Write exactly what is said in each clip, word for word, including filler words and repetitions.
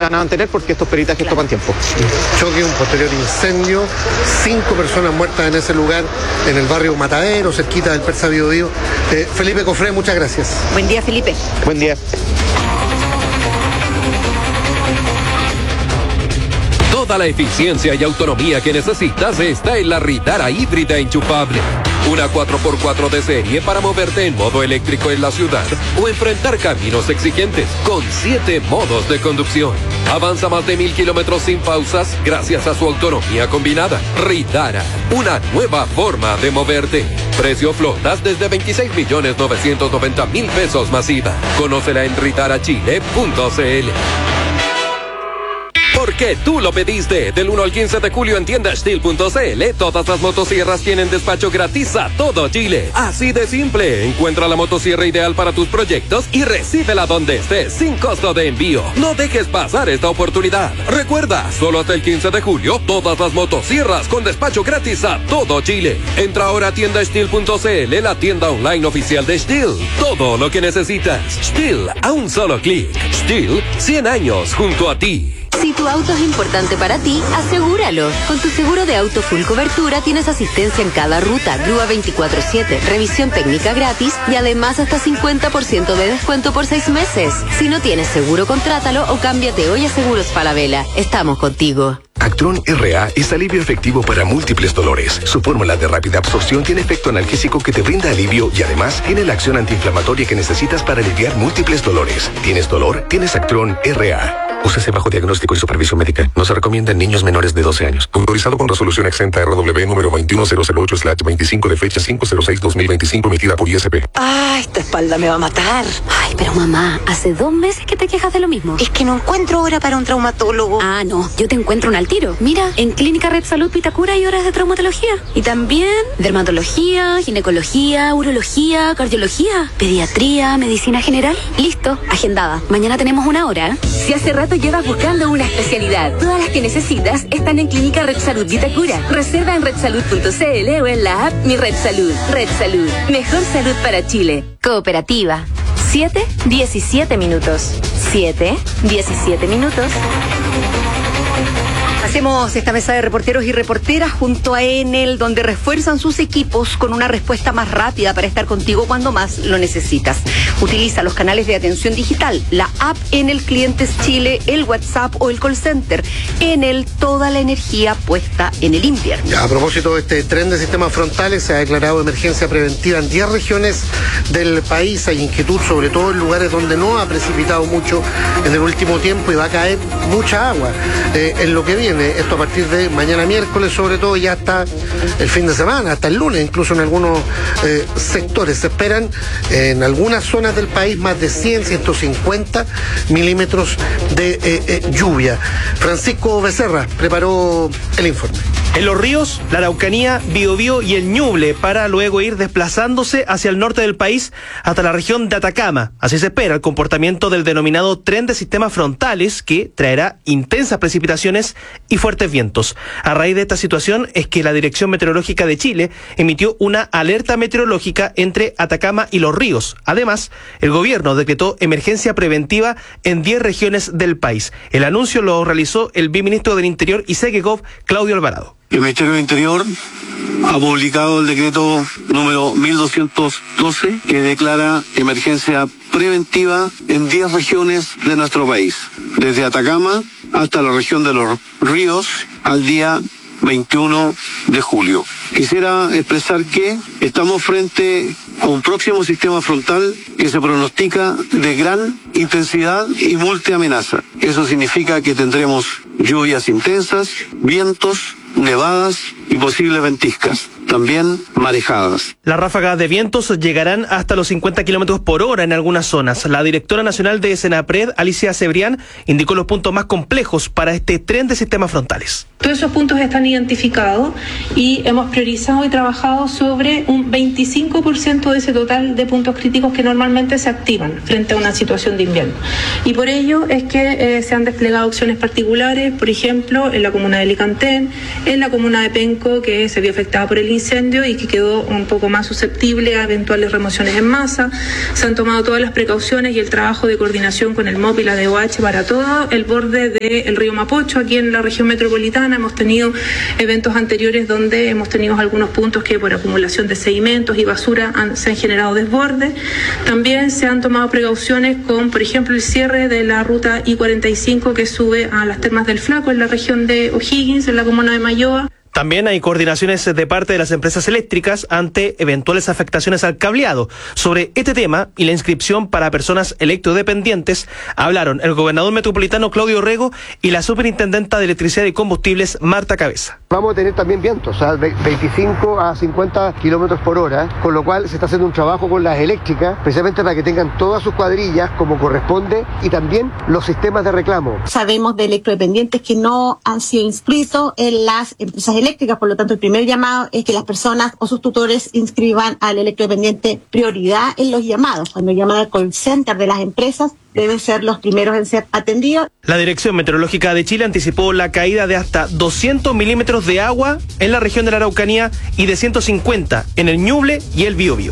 van a mantener porque estos peritajes claro. toman tiempo. Choque, un posterior incendio, cinco personas muertas en ese lugar, en el barrio Matadero, cerquita del Persa Biobío. Eh, Felipe Cofré, muchas gracias. Buen día, Felipe. Buen día. Toda la eficiencia y autonomía que necesitas está en la Ritara híbrida enchufable. Una cuatro por cuatro de serie para moverte en modo eléctrico en la ciudad o enfrentar caminos exigentes con siete modos de conducción. Avanza más de mil kilómetros sin pausas gracias a su autonomía combinada. Ritara, una nueva forma de moverte. Precio flotas desde veintiséis millones novecientos noventa mil pesos masiva. Conócela en ritara chile punto c l. Porque tú lo pediste. Del uno al quince de julio en tienda Stihl punto c l, todas las motosierras tienen despacho gratis a todo Chile. Así de simple. Encuentra la motosierra ideal para tus proyectos y recíbela donde estés sin costo de envío. No dejes pasar esta oportunidad. Recuerda, solo hasta el quince de julio, todas las motosierras con despacho gratis a todo Chile. Entra ahora a tienda Stihl punto c l, la tienda online oficial de Stihl. Todo lo que necesitas. Stihl, a un solo clic. Stihl, cien años junto a ti. Si tu auto es importante para ti, asegúralo. Con tu seguro de auto full cobertura tienes asistencia en cada ruta, grúa veinticuatro siete, revisión técnica gratis y además hasta cincuenta por ciento de descuento por seis meses. Si no tienes seguro, contrátalo o cámbiate hoy a Seguros Falabella. Estamos contigo. Actron R A es alivio efectivo para múltiples dolores. Su fórmula de rápida absorción tiene efecto analgésico que te brinda alivio y además tiene la acción antiinflamatoria que necesitas para aliviar múltiples dolores. ¿Tienes dolor? Tienes Actron R A. Úsese bajo diagnóstico y supervisión médica. No se recomienda en niños menores de doce años. Autorizado con resolución exenta R W número veintiuno mil ocho slash veinticinco de fecha cinco cero seis dos mil veinticinco emitida por I S P. Ay, esta espalda me va a matar. Ay, pero mamá, hace dos meses que te quejas de lo mismo. Es que no encuentro hora para un traumatólogo. Ah, no, yo te encuentro un al tiro. Mira, en Clínica Red Salud Vitacura hay horas de traumatología. Y también dermatología, ginecología, urología, cardiología, pediatría, medicina general. Listo, agendada. Mañana tenemos una hora. Si hace rato llevas buscando una especialidad, todas las que necesitas están en Clínica Red Salud Vitacura. Reserva en red salud punto c l o en la app Mi Red Salud. Red Salud, mejor salud para Chile. Cooperativa. siete, diecisiete minutos. siete, diecisiete minutos. Hacemos esta mesa de reporteros y reporteras junto a Enel, donde refuerzan sus equipos con una respuesta más rápida para estar contigo cuando más lo necesitas. Utiliza los canales de atención digital, la app Enel Clientes Chile, el WhatsApp o el call center. Enel, toda la energía puesta en el invierno. Ya, a propósito de este tren de sistemas frontales, se ha declarado emergencia preventiva en diez regiones del país. Hay inquietud, sobre todo en lugares donde no ha precipitado mucho en el último tiempo y va a caer mucha agua eh, en lo que viene. Esto a partir de mañana miércoles, sobre todo, ya hasta el fin de semana, hasta el lunes, incluso en algunos eh, sectores. Se esperan eh, en algunas zonas del país más de cien, ciento cincuenta milímetros de eh, eh, lluvia. Francisco Becerra preparó el informe. En los ríos, la Araucanía, Biobío y el Ñuble, para luego ir desplazándose hacia el norte del país hasta la región de Atacama. Así se espera el comportamiento del denominado tren de sistemas frontales, que traerá intensas precipitaciones y fuertes vientos. A raíz de esta situación es que la Dirección Meteorológica de Chile emitió una alerta meteorológica entre Atacama y los ríos. Además, el gobierno decretó emergencia preventiva en diez regiones del país. El anuncio lo realizó el viceministro del Interior y Segegov, Claudio Alvarado. El Ministerio del Interior ha publicado el decreto número mil doscientos doce que declara emergencia preventiva en diez regiones de nuestro país, desde Atacama hasta la región de los ríos al día veintiuno de julio. Quisiera expresar que estamos frente a un próximo sistema frontal que se pronostica de gran intensidad y multiamenaza. Eso significa que tendremos lluvias intensas, vientos, nevadas y posibles ventiscas, también marejadas. Las ráfagas de vientos llegarán hasta los cincuenta kilómetros por hora en algunas zonas. La directora nacional de Senapred, Alicia Cebrián, indicó los puntos más complejos para este tren de sistemas frontales. Todos esos puntos están identificados y hemos priorizado y trabajado sobre un veinticinco por ciento de ese total de puntos críticos que normalmente se activan frente a una situación de invierno. Y por ello es que eh, se han desplegado acciones particulares, por ejemplo, en la comuna de Licantén, en la comuna de Penco, Copiapó, que se vio afectada por el incendio y que quedó un poco más susceptible a eventuales remociones en masa. Se han tomado todas las precauciones y el trabajo de coordinación con el M O P y la D O H para todo el borde del río Mapocho. Aquí en la región metropolitana hemos tenido eventos anteriores donde hemos tenido algunos puntos que por acumulación de sedimentos y basura han, se han generado desbordes. También se han tomado precauciones con, por ejemplo, el cierre de la ruta I cuarenta y cinco que sube a las Termas del Flaco en la región de O'Higgins, en la comuna de Mayoa. También hay coordinaciones de parte de las empresas eléctricas ante eventuales afectaciones al cableado. Sobre este tema y la inscripción para personas electrodependientes hablaron el gobernador metropolitano Claudio Rego y la superintendenta de Electricidad y Combustibles Marta Cabeza. Vamos a tener también vientos, o sea, veinticinco a cincuenta kilómetros por hora, con lo cual se está haciendo un trabajo con las eléctricas, precisamente para que tengan todas sus cuadrillas como corresponde y también los sistemas de reclamo. Sabemos de electrodependientes que no han sido inscritos en las empresas eléctricas, por lo tanto el primer llamado es que las personas o sus tutores inscriban al electrodependiente prioridad en los llamados. Cuando llaman al call center de las empresas, deben ser los primeros en ser atendidos. La Dirección Meteorológica de Chile anticipó la caída de hasta doscientos milímetros de agua en la región de la Araucanía y de ciento cincuenta en el Ñuble y el Biobío.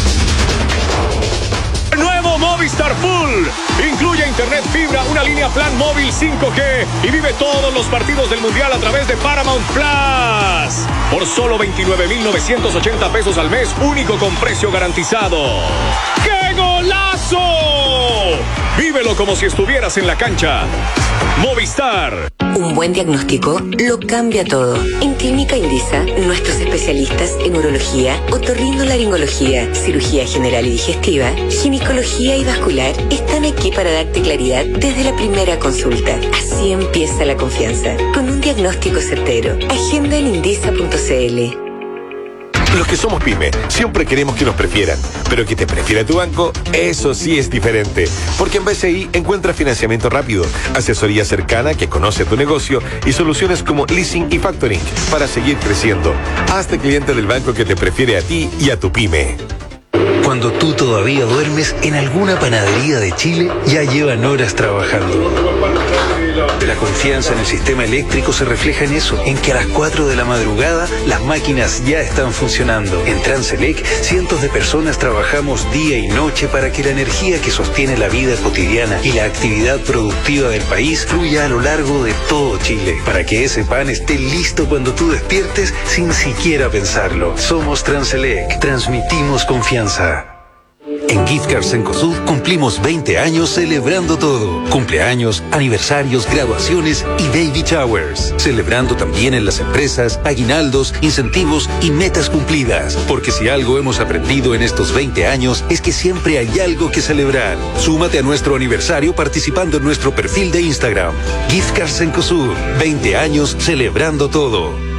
Nuevo Movistar Full. Incluye internet fibra, una línea plan móvil cinco G y vive todos los partidos del Mundial a través de Paramount Plus. Por solo veintinueve mil novecientos ochenta pesos al mes, único con precio garantizado. ¡Qué golazo! Vívelo como si estuvieras en la cancha. Movistar. Un buen diagnóstico lo cambia todo. En Clínica Indisa, nuestros especialistas en urología, otorrinolaringología, cirugía general y digestiva, ginecología y vascular están aquí para darte claridad desde la primera consulta. Así empieza la confianza, con un diagnóstico certero. Agenda en indisa punto c l. Los que somos pyme siempre queremos que nos prefieran, pero que te prefiera tu banco, eso sí es diferente. Porque en B C I encuentras financiamiento rápido, asesoría cercana que conoce tu negocio y soluciones como leasing y factoring para seguir creciendo. Hazte cliente del banco que te prefiere a ti y a tu pyme. Cuando tú todavía duermes, en alguna panadería de Chile ya llevan horas trabajando. La confianza en el sistema eléctrico se refleja en eso, en que a las cuatro de la madrugada las máquinas ya están funcionando. En Transelec, cientos de personas trabajamos día y noche para que la energía que sostiene la vida cotidiana y la actividad productiva del país fluya a lo largo de todo Chile, para que ese pan esté listo cuando tú despiertes sin siquiera pensarlo. Somos Transelec, transmitimos confianza. En Gift Cards Cencosud cumplimos veinte años celebrando todo. Cumpleaños, aniversarios, graduaciones y baby showers. Celebrando también en las empresas, aguinaldos, incentivos y metas cumplidas. Porque si algo hemos aprendido en estos veinte años es que siempre hay algo que celebrar. Súmate a nuestro aniversario participando en nuestro perfil de Instagram. Gift Cards Cencosud, veinte años celebrando todo.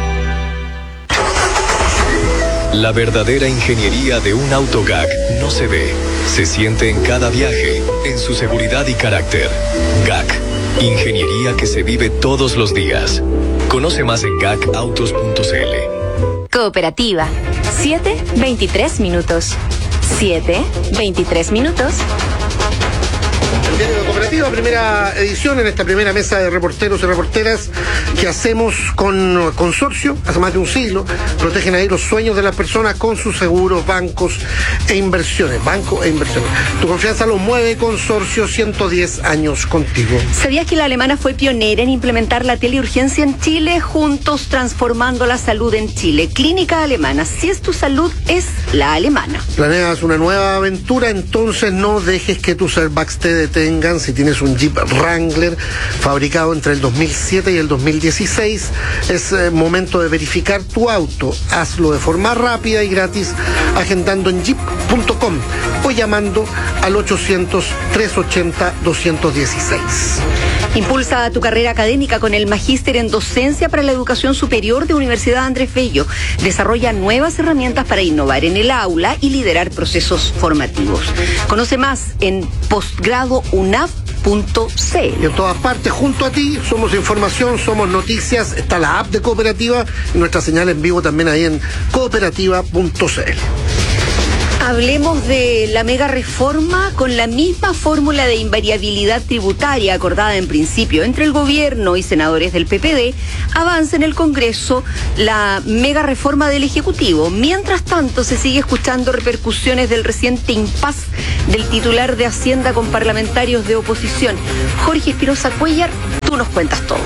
La verdadera ingeniería de un auto G A C no se ve, se siente en cada viaje, en su seguridad y carácter. G A C, ingeniería que se vive todos los días. Conoce más en gacautos punto c l. Cooperativa. siete, veintitrés minutos. siete, veintitrés minutos. Diario de Cooperativa, primera edición en esta primera mesa de reporteros y reporteras que hacemos con Consorcio, hace más de un siglo, protegen ahí los sueños de las personas con sus seguros, bancos e inversiones, banco e inversiones. Tu confianza los mueve, Consorcio, ciento diez años contigo. ¿Sabías que la alemana fue pionera en implementar la teleurgencia en Chile? Juntos transformando la salud en Chile. Clínica Alemana, si es tu salud, es la alemana. ¿Planeas una nueva aventura? Entonces no dejes que tus airbags te detengan. Si tienes un Jeep Wrangler fabricado entre el dos mil siete y el dos mil dieciséis, es eh, momento de verificar tu auto. Hazlo de forma rápida y gratis agendando en jeep punto com o llamando al ochocientos, trescientos ochenta, doscientos dieciséis. Impulsa tu carrera académica con el Magíster en Docencia para la Educación Superior de Universidad Andrés Bello. Desarrolla nuevas herramientas para innovar en el aula y liderar procesos formativos. Conoce más en postgrado unaf punto c l. Y en todas partes, junto a ti, somos información, somos noticias, está la app de Cooperativa y nuestra señal en vivo también ahí en cooperativa punto c l. Hablemos de la mega reforma con la misma fórmula de invariabilidad tributaria acordada en principio entre el gobierno y senadores del P P D. Avanza en el Congreso la mega reforma del Ejecutivo. Mientras tanto, se sigue escuchando repercusiones del reciente impas del titular de Hacienda con parlamentarios de oposición. Jorge Espinosa Cuellar, tú nos cuentas todo.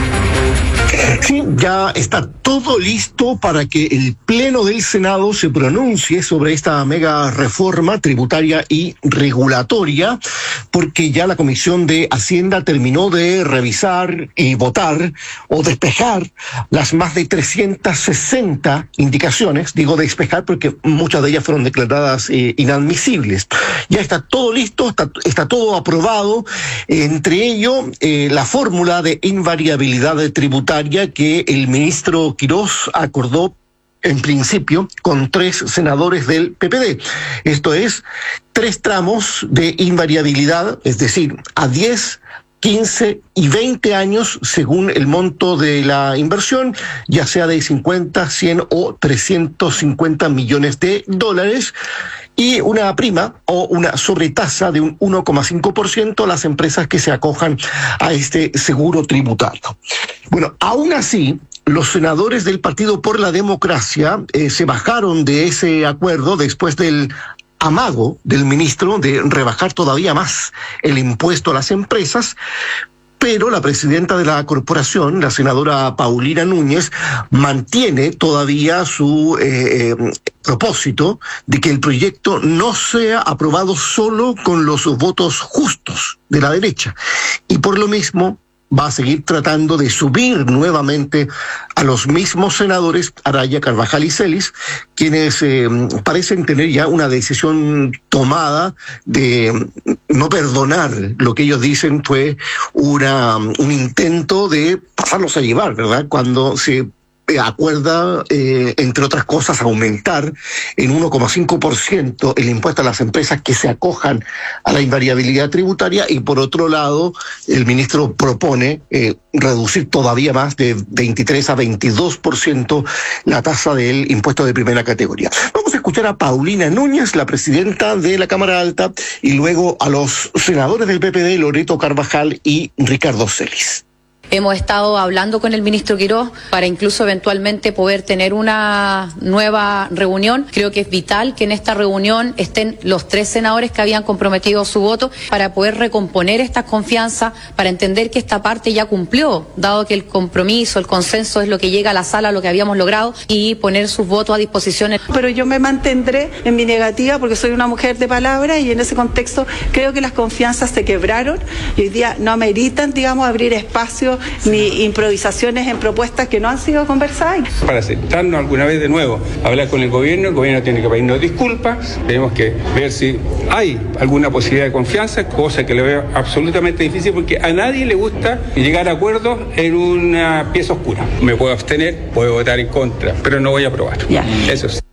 Sí, ya está todo listo para que el Pleno del Senado se pronuncie sobre esta mega reforma tributaria y regulatoria, porque ya la Comisión de Hacienda terminó de revisar y votar o despejar las más de trescientas sesenta indicaciones. Digo despejar porque muchas de ellas fueron declaradas eh, inadmisibles. Ya está todo listo, está, está todo aprobado, entre ello eh, la fórmula de invariabilidad tributaria que el ministro Quirós acordó en principio con tres senadores del P P D. Esto es, tres tramos de invariabilidad, es decir, a diez, quince y veinte años según el monto de la inversión, ya sea de cincuenta, cien o trescientos cincuenta millones de dólares, y una prima o una sobretasa de un uno coma cinco por ciento a las empresas que se acojan a este seguro tributario. Bueno, aún así, los senadores del Partido por la Democracia eh, se bajaron de ese acuerdo después del amago del ministro de rebajar todavía más el impuesto a las empresas, pero la presidenta de la corporación, la senadora Paulina Núñez, mantiene todavía su eh, eh, propósito de que el proyecto no sea aprobado solo con los votos justos de la derecha, y por lo mismo va a seguir tratando de subir nuevamente a los mismos senadores Araya, Carvajal y Celis, quienes eh, parecen tener ya una decisión tomada de no perdonar lo que ellos dicen fue una, un intento de pasarlos a llevar, ¿verdad? Cuando se acuerda, eh, entre otras cosas, aumentar en uno coma cinco por ciento el impuesto a las empresas que se acojan a la invariabilidad tributaria, y por otro lado, el ministro propone eh, reducir todavía más de veintitrés a veintidós por ciento la tasa del impuesto de primera categoría. Vamos a escuchar a Paulina Núñez, la presidenta de la Cámara Alta, y luego a los senadores del P P D, Loreto Carvajal y Ricardo Celis. Hemos estado hablando con el ministro Quirós para incluso eventualmente poder tener una nueva reunión. Creo que es vital que en esta reunión estén los tres senadores que habían comprometido su voto para poder recomponer esta confianza, para entender que esta parte ya cumplió, dado que el compromiso, el consenso es lo que llega a la sala, lo que habíamos logrado, y poner sus votos a disposición. Pero yo me mantendré en mi negativa porque soy una mujer de palabra, y en ese contexto creo que las confianzas se quebraron y hoy día no ameritan, digamos, abrir espacio ni improvisaciones en propuestas que no han sido conversadas. Para sentarnos alguna vez de nuevo, hablar con el gobierno, el gobierno tiene que pedirnos disculpas, tenemos que ver si hay alguna posibilidad de confianza, cosa que le veo absolutamente difícil porque a nadie le gusta llegar a acuerdos en una pieza oscura. Me puedo abstener, puedo votar en contra, pero no voy a aprobar. Ya. Eso sí.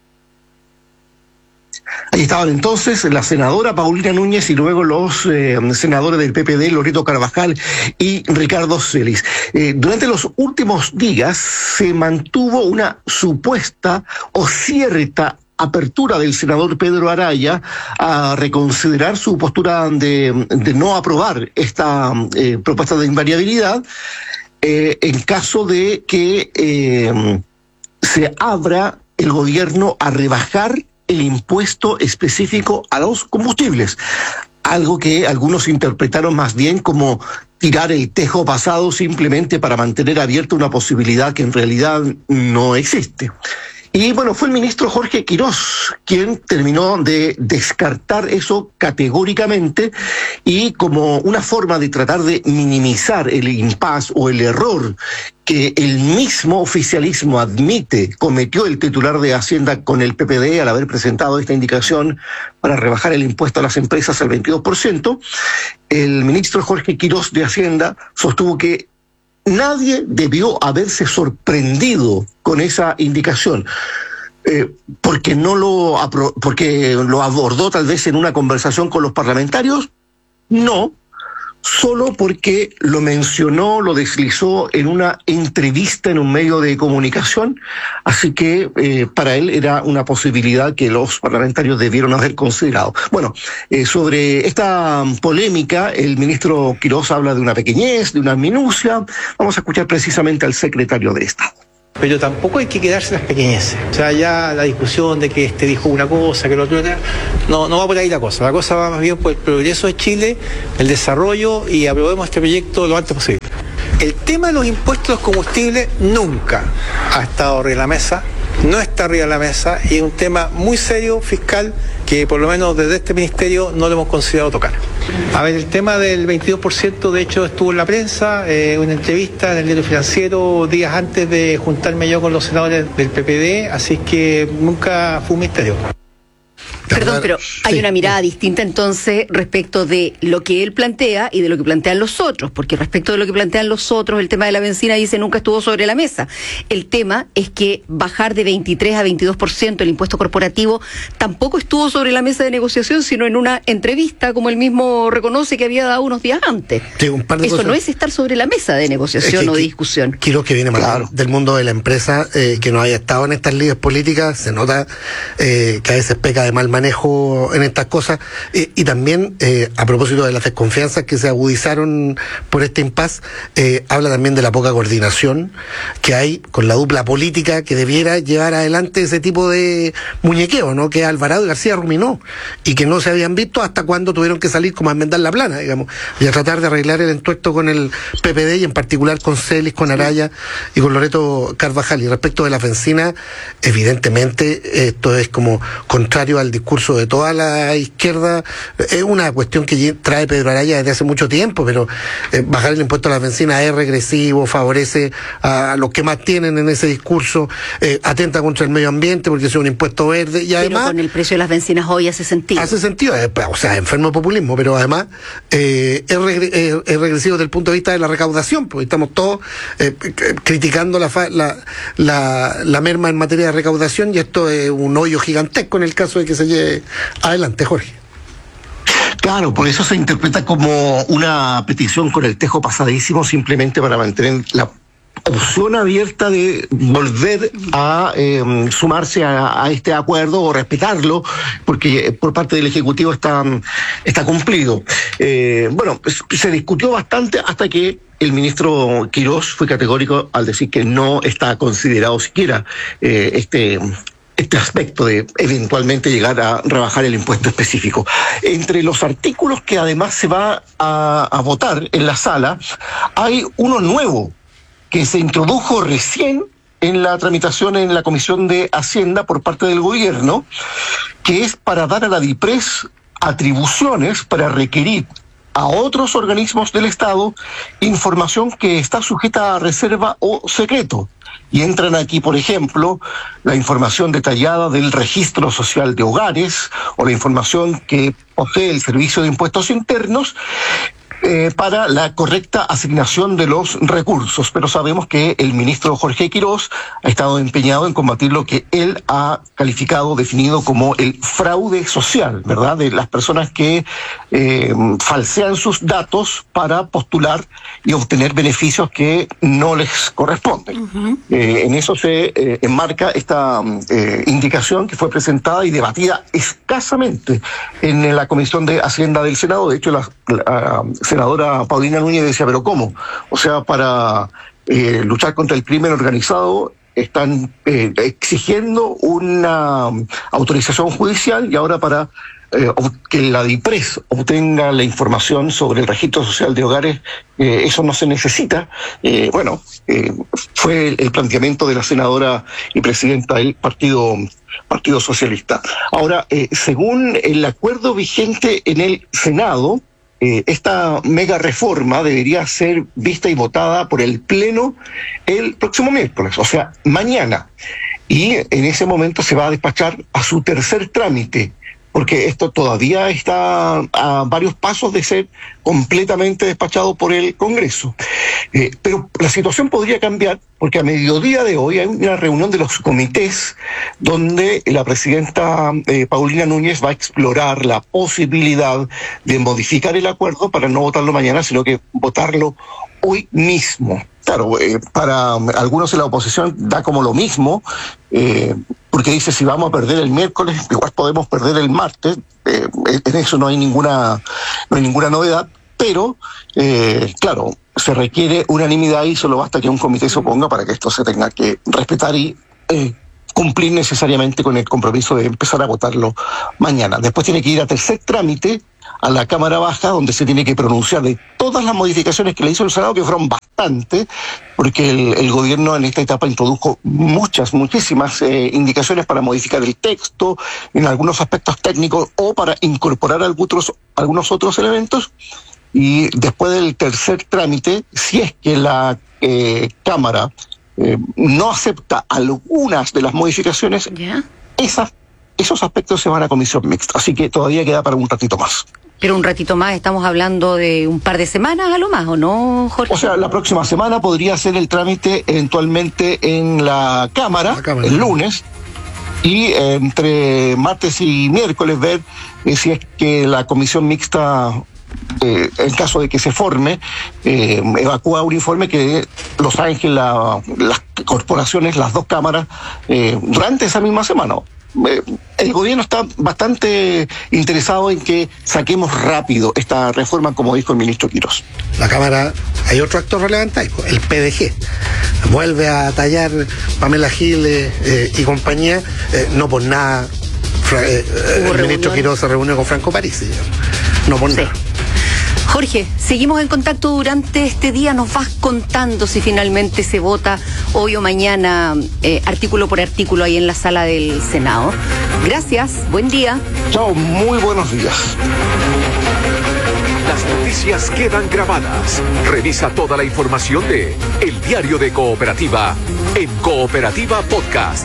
Ahí estaban entonces la senadora Paulina Núñez y luego los eh, senadores del P P D, Loreto Carvajal y Ricardo Celis. Eh, durante los últimos días se mantuvo una supuesta o cierta apertura del senador Pedro Araya a reconsiderar su postura de, de no aprobar esta eh, propuesta de invariabilidad eh, en caso de que eh, se abra el gobierno a rebajar el impuesto específico a los combustibles, algo que algunos interpretaron más bien como tirar el tejo pasado simplemente para mantener abierta una posibilidad que en realidad no existe. Y bueno, fue el ministro Jorge Quirós quien terminó de descartar eso categóricamente, y como una forma de tratar de minimizar el impasse o el error que el mismo oficialismo admite cometió el titular de Hacienda con el P P D al haber presentado esta indicación para rebajar el impuesto a las empresas al veintidós por ciento, el ministro Jorge Quirós de Hacienda sostuvo que nadie debió haberse sorprendido con esa indicación, eh, porque no lo apro- porque lo abordó tal vez en una conversación con los parlamentarios, no, solo porque lo mencionó, lo deslizó en una entrevista en un medio de comunicación, así que eh, para él era una posibilidad que los parlamentarios debieron haber considerado. Bueno, eh, sobre esta polémica, el ministro Quirós habla de una pequeñez, de una minucia. Vamos a escuchar precisamente al secretario de Estado. Pero tampoco hay que quedarse en las pequeñeces. O sea, ya la discusión de que este dijo una cosa, que el otro otra, no, no va por ahí la cosa. La cosa va más bien por el progreso de Chile, el desarrollo, y aprobemos este proyecto lo antes posible. El tema de los impuestos a los combustibles nunca ha estado arriba de la mesa, no está arriba de la mesa, y es un tema muy serio, fiscal, que por lo menos desde este ministerio no lo hemos considerado tocar. A ver, el tema del veintidós por ciento de hecho estuvo en la prensa, eh, una entrevista en el Diario Financiero días antes de juntarme yo con los senadores del P P D, así que nunca fue un misterio. Perdón, pero hay sí. una mirada distinta entonces respecto de lo que él plantea y de lo que plantean los otros, porque respecto de lo que plantean los otros, el tema de la benzina dice nunca estuvo sobre la mesa. El tema es que bajar de veintitrés a veintidós por ciento el impuesto corporativo tampoco estuvo sobre la mesa de negociación, sino en una entrevista, como él mismo reconoce que había dado unos días antes. Sí, un par de Eso cosas. no es estar sobre la mesa de negociación es que, o de discusión. Quiero que viene claro. del mundo de la empresa, eh, que no haya estado en estas lides políticas, se nota eh, que a veces peca de mal manejo en estas cosas, eh, y también eh, a propósito de las desconfianzas que se agudizaron por este impasse, eh, habla también de la poca coordinación que hay con la dupla política que debiera llevar adelante ese tipo de muñequeo, ¿no? Que Alvarado y García Ruminó, y que no se habían visto hasta cuando tuvieron que salir como a enmendar la plana, digamos, y a tratar de arreglar el entuerto con el P P D y en particular con Celis, con Araya y con Loreto Carvajal. Y respecto de la bencina, evidentemente esto es como contrario al discurso de toda la izquierda. Es una cuestión que trae Pedro Araya desde hace mucho tiempo, pero eh, bajar el impuesto a la bencina es regresivo, favorece a los que más tienen en ese discurso, eh, atenta contra el medio ambiente porque es un impuesto verde, y además... Pero con el precio de las bencinas hoy hace sentido. Hace sentido, eh, o sea, enfermo populismo, pero además eh, es, regre eh, es regresivo desde el punto de vista de la recaudación, porque estamos todos eh, criticando la, la, la, la merma en materia de recaudación, y esto es un hoyo gigantesco en el caso de que se lleve adelante, Jorge. Claro, por eso se interpreta como una petición con el tejo pasadísimo, simplemente para mantener la opción abierta de volver a eh, sumarse a, a este acuerdo o respetarlo, porque por parte del Ejecutivo está, está cumplido. Eh, bueno, se discutió bastante hasta que el ministro Quirós fue categórico al decir que no está considerado siquiera eh, este... este aspecto de eventualmente llegar a rebajar el impuesto específico. Entre los artículos que además se va a, a votar en la sala, hay uno nuevo que se introdujo recién en la tramitación en la Comisión de Hacienda por parte del gobierno, que es para dar a la DIPRES atribuciones para requerir a otros organismos del Estado información que está sujeta a reserva o secreto. Y entran aquí, por ejemplo, la información detallada del registro social de hogares o la información que posee el Servicio de Impuestos Internos, Eh, para la correcta asignación de los recursos. Pero sabemos que el ministro Jorge Quirós ha estado empeñado en combatir lo que él ha calificado, definido como el fraude social, ¿verdad? De las personas que eh, falsean sus datos para postular y obtener beneficios que no les corresponden. Uh-huh. Eh, en eso se eh, enmarca esta eh, indicación que fue presentada y debatida escasamente en la Comisión de Hacienda del Senado. De hecho, la, la senadora Paulina Núñez decía, pero ¿cómo? O sea, para eh, luchar contra el crimen organizado están eh, exigiendo una autorización judicial, y ahora para eh, que la DIPRES obtenga la información sobre el registro social de hogares, eh, eso no se necesita. Eh, bueno, eh, fue el planteamiento de la senadora y presidenta del Partido Partido Socialista. Ahora, eh, según el acuerdo vigente en el Senado, Eh, esta mega reforma debería ser vista y votada por el Pleno el próximo miércoles, o sea, mañana. Y en ese momento se va a despachar a su tercer trámite, porque esto todavía está a varios pasos de ser completamente despachado por el Congreso. Eh, pero la situación podría cambiar porque a mediodía de hoy hay una reunión de los comités donde la presidenta eh, Paulina Núñez va a explorar la posibilidad de modificar el acuerdo para no votarlo mañana, sino que votarlo hoy mismo. Claro, eh, para algunos en la oposición da como lo mismo, eh, porque dice si vamos a perder el miércoles, igual podemos perder el martes. Eh, en eso no hay ninguna, no hay ninguna novedad, pero eh, claro, se requiere unanimidad y solo basta que un comité se oponga para que esto se tenga que respetar y eh, cumplir necesariamente con el compromiso de empezar a votarlo mañana. Después tiene que ir a tercer trámite a la Cámara Baja, donde se tiene que pronunciar de todas las modificaciones que le hizo el Senado, que fueron bastantes, porque el, el gobierno en esta etapa introdujo muchas, muchísimas eh, indicaciones para modificar el texto en algunos aspectos técnicos o para incorporar algunos, algunos otros elementos. Y después del tercer trámite, si es que la eh, Cámara eh, no acepta algunas de las modificaciones, ¿Ya? esas, esos aspectos se van a comisión mixta. Así que todavía queda para un ratito más. Pero un ratito más, estamos hablando de un par de semanas a lo más, ¿o no, Jorge? O sea, la próxima semana podría ser el trámite eventualmente en la Cámara, la Cámara. el lunes, y eh, entre martes y miércoles ver eh, si es que la comisión mixta, eh, en caso de que se forme, eh, evacúa un informe que lo saquen la, las corporaciones, las dos cámaras, eh, durante esa misma semana. Eh, el gobierno está bastante interesado en que saquemos rápido esta reforma, como dijo el ministro Quirós. La Cámara, hay otro actor relevante ahí, el P D G. Vuelve a tallar Pamela Giles eh, y compañía, eh, no por nada. Eh, el reunión. Ministro Quirós se reunió con Franco Parisi, no por sí. nada. Jorge, seguimos en contacto durante este día, nos vas contando si finalmente se vota hoy o mañana eh, artículo por artículo ahí en la sala del Senado. Gracias, buen día. Chao, muy buenos días. Las noticias quedan grabadas. Revisa toda la información de El Diario de Cooperativa en Cooperativa Podcast.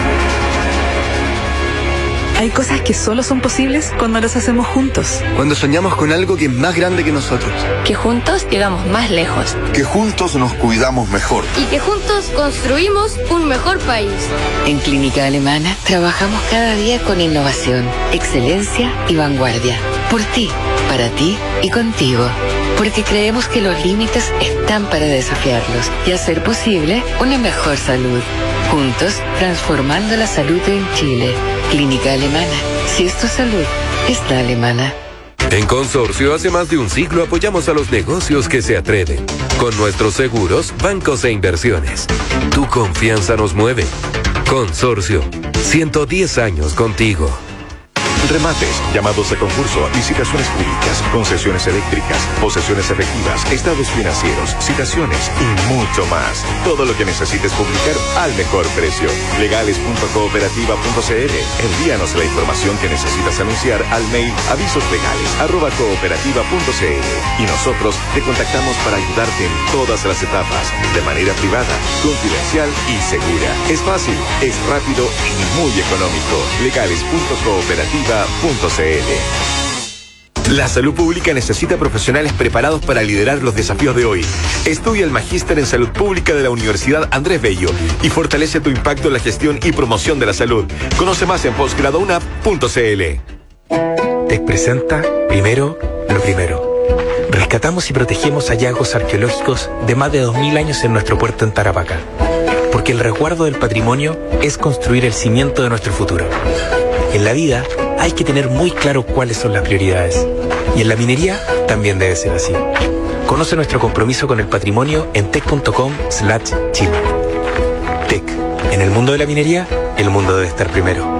Hay cosas que solo son posibles cuando las hacemos juntos. Cuando soñamos con algo que es más grande que nosotros. Que juntos llegamos más lejos. Que juntos nos cuidamos mejor. Y que juntos construimos un mejor país. En Clínica Alemana trabajamos cada día con innovación, excelencia y vanguardia. Por ti, para ti y contigo. Porque creemos que los límites están para desafiarlos y hacer posible una mejor salud. Juntos, transformando la salud en Chile. Clínica Alemana. Si es tu salud, es la alemana. En Consorcio, hace más de un siglo apoyamos a los negocios que se atreven. Con nuestros seguros, bancos e inversiones. Tu confianza nos mueve. Consorcio, ciento diez años contigo. Remates, llamados a concurso, licitaciones públicas, concesiones eléctricas, posesiones efectivas, estados financieros, citaciones y mucho más. Todo lo que necesites publicar al mejor precio. legales punto cooperativa punto c l. Envíanos la información que necesitas anunciar al mail avisoslegales arroba cooperativa punto c l y nosotros te contactamos para ayudarte en todas las etapas, de manera privada, confidencial y segura. Es fácil, es rápido y muy económico. legales punto cooperativa punto c l. La salud pública necesita profesionales preparados para liderar los desafíos de hoy. Estudia el Magíster en Salud Pública de la Universidad Andrés Bello y fortalece tu impacto en la gestión y promoción de la salud. Conoce más en posgradounap punto c l. T E C presenta Primero lo Primero. Rescatamos y protegemos hallazgos arqueológicos de más de dos mil años en nuestro puerto en Tarapacá. Porque el resguardo del patrimonio es construir el cimiento de nuestro futuro. En la vida hay que tener muy claro cuáles son las prioridades. Y en la minería también debe ser así. Conoce nuestro compromiso con el patrimonio en tec punto com slash chile. T E C. En el mundo de la minería, el mundo debe estar primero.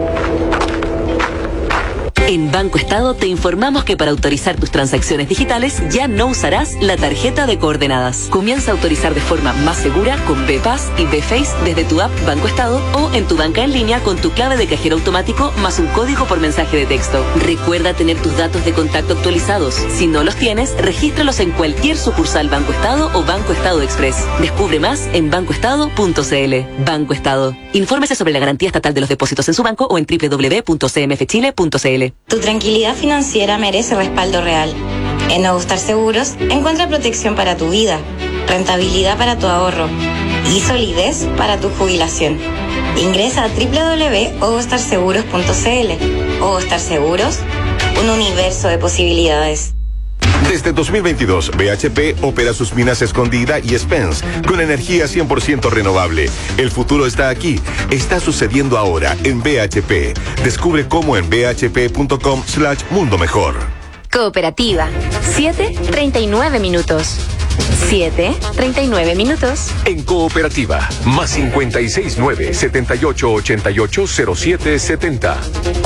En Banco Estado te informamos que para autorizar tus transacciones digitales ya no usarás la tarjeta de coordenadas. Comienza a autorizar de forma más segura con B-Pass y B-Face desde tu app Banco Estado o en tu banca en línea con tu clave de cajero automático más un código por mensaje de texto. Recuerda tener tus datos de contacto actualizados. Si no los tienes, regístralos en cualquier sucursal Banco Estado o Banco Estado Express. Descubre más en banco estado punto c l. Banco Estado. Infórmese sobre la garantía estatal de los depósitos en su banco o en doble u doble u doble u punto c m f chile punto c l. Tu tranquilidad financiera merece respaldo real. En Augustar Seguros encuentra protección para tu vida. rentabilidad para tu ahorro y solidez para tu jubilación. Ingresa a doble u doble u doble u punto ogostar seguros punto c l. Ogostar Seguros, un universo de posibilidades. Desde dos mil veintidós, B H P opera sus minas Escondida y Spence con energía cien por ciento renovable. El futuro está aquí. Está sucediendo ahora en B H P. Descubre cómo en b h p punto com slash mundo mejor. Cooperativa. siete treinta y nueve minutos. siete treinta y nueve minutos. En Cooperativa, más cincuenta y seis nueve, setenta y ocho ochenta y ocho, cero siete setenta.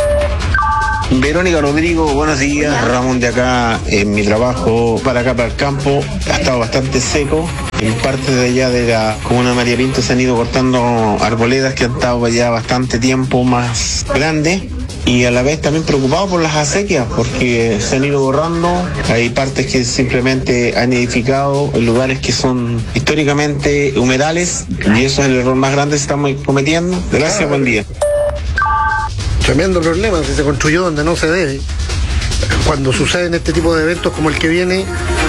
Verónica Rodrigo, buenos días. Ramón de acá, en mi trabajo para acá, para el campo, ha estado bastante seco. En parte de allá de la comuna de María Pinto se han ido cortando arboledas que han estado ya bastante tiempo más grandes. Y a la vez también preocupado por las acequias, porque se han ido borrando. Hay partes que simplemente han edificado en lugares que son históricamente humedales, y eso es el error más grande que estamos cometiendo. Gracias, buen día. Tremendo problema, si se construyó donde no se debe. Cuando suceden este tipo de eventos como el que viene, eh,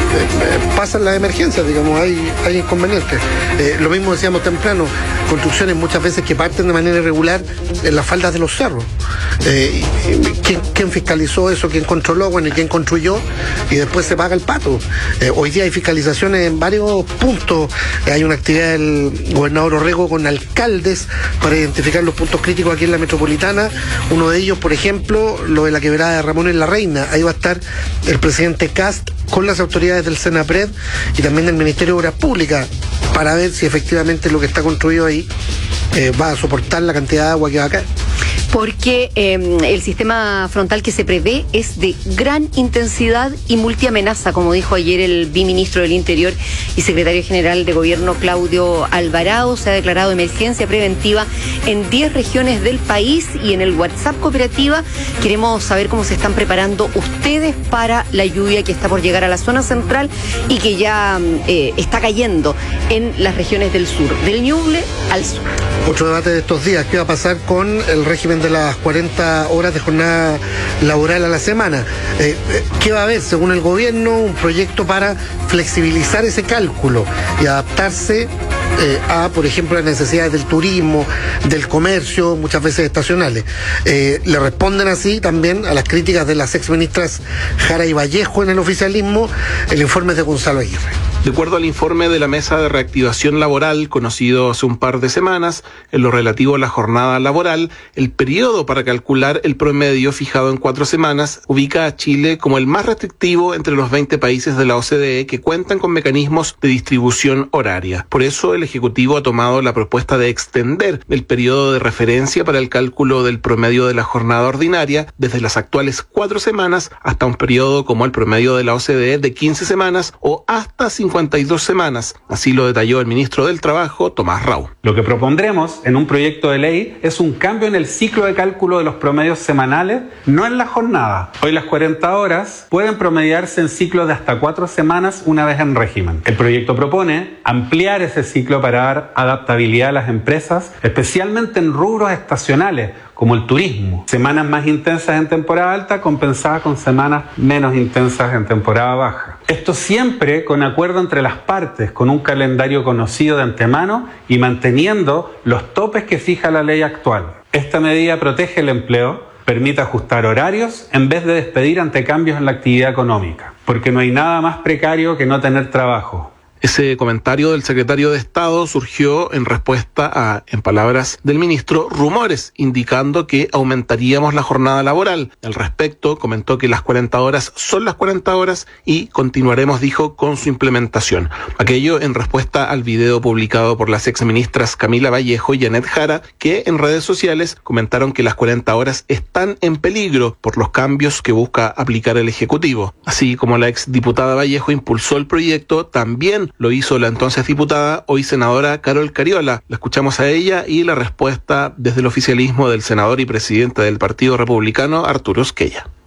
pasan las emergencias, digamos, hay, hay inconvenientes. Eh, lo mismo decíamos temprano, construcciones muchas veces que parten de manera irregular en las faldas de los cerros. Eh, ¿quién, ¿Quién fiscalizó eso? ¿Quién controló? Bueno, ¿y quién construyó? Y después se paga el pato. Eh, hoy día hay fiscalizaciones en varios puntos. Eh, hay una actividad del gobernador Orrego con alcaldes para identificar los puntos críticos aquí en la metropolitana. Uno de ellos, por ejemplo, lo de la quebrada de Ramón en la Reina. Ahí va a estar el presidente Kast con las autoridades del Senapred y también del Ministerio de Obras Públicas para ver si efectivamente lo que está construido ahí eh, va a soportar la cantidad de agua que va a caer. Porque eh, el sistema frontal que se prevé es de gran intensidad y multiamenaza, como dijo ayer el viceministro del Interior y secretario general de Gobierno Claudio Alvarado. Se ha declarado emergencia preventiva en diez regiones del país y en el WhatsApp Cooperativa queremos saber cómo se están preparando ustedes para la lluvia que está por llegar a la zona central y que ya eh, está cayendo en las regiones del sur, del Ñuble al sur. Otro debate de estos días, ¿qué va a pasar con el régimen de las cuarenta horas de jornada laboral a la semana? Eh, ¿Qué va a haber, según el gobierno, un proyecto para flexibilizar ese cálculo y adaptarse eh, a, por ejemplo, las necesidades del turismo, del comercio, muchas veces estacionales? Eh, le responden así también a las críticas de las exministras Jara y Vallejo en el oficialismo, el informe de Gonzalo Aguirre. De acuerdo al informe de la Mesa de Reactivación Laboral, conocido hace un par de semanas, en lo relativo a la jornada laboral, el periodo para calcular el promedio fijado en cuatro semanas ubica a Chile como el más restrictivo entre los veinte países de la O C D E que cuentan con mecanismos de distribución horaria. Por eso el Ejecutivo ha tomado la propuesta de extender el periodo de referencia para el cálculo del promedio de la jornada ordinaria desde las actuales cuatro semanas hasta un periodo como el promedio de la O C D E de quince semanas o hasta cincuenta y dos semanas. Así lo detalló el ministro del Trabajo, Tomás Rau. Lo que propondremos en un proyecto de ley es un cambio en el ciclo de cálculo de los promedios semanales, no en la jornada. Hoy las cuarenta horas pueden promediarse en ciclos de hasta cuatro semanas una vez en régimen. El proyecto propone ampliar ese ciclo para dar adaptabilidad a las empresas, especialmente en rubros estacionales, como el turismo. Semanas más intensas en temporada alta compensadas con semanas menos intensas en temporada baja. Esto siempre con acuerdo entre las partes, con un calendario conocido de antemano y manteniendo los topes que fija la ley actual. Esta medida protege el empleo, permite ajustar horarios en vez de despedir ante cambios en la actividad económica, porque no hay nada más precario que no tener trabajo. Ese comentario del secretario de Estado surgió en respuesta a, en palabras del ministro, rumores indicando que aumentaríamos la jornada laboral. Al respecto, comentó que las cuarenta horas son las cuarenta horas y continuaremos, dijo, con su implementación. Aquello en respuesta al video publicado por las exministras Camila Vallejo y Janet Jara, que en redes sociales comentaron que las cuarenta horas están en peligro por los cambios que busca aplicar el Ejecutivo. Así como la exdiputada Vallejo impulsó el proyecto, también lo hizo la entonces diputada, hoy senadora Carol Cariola. La escuchamos a ella y la respuesta desde el oficialismo del senador y presidente del Partido Republicano, Arturo Esquella.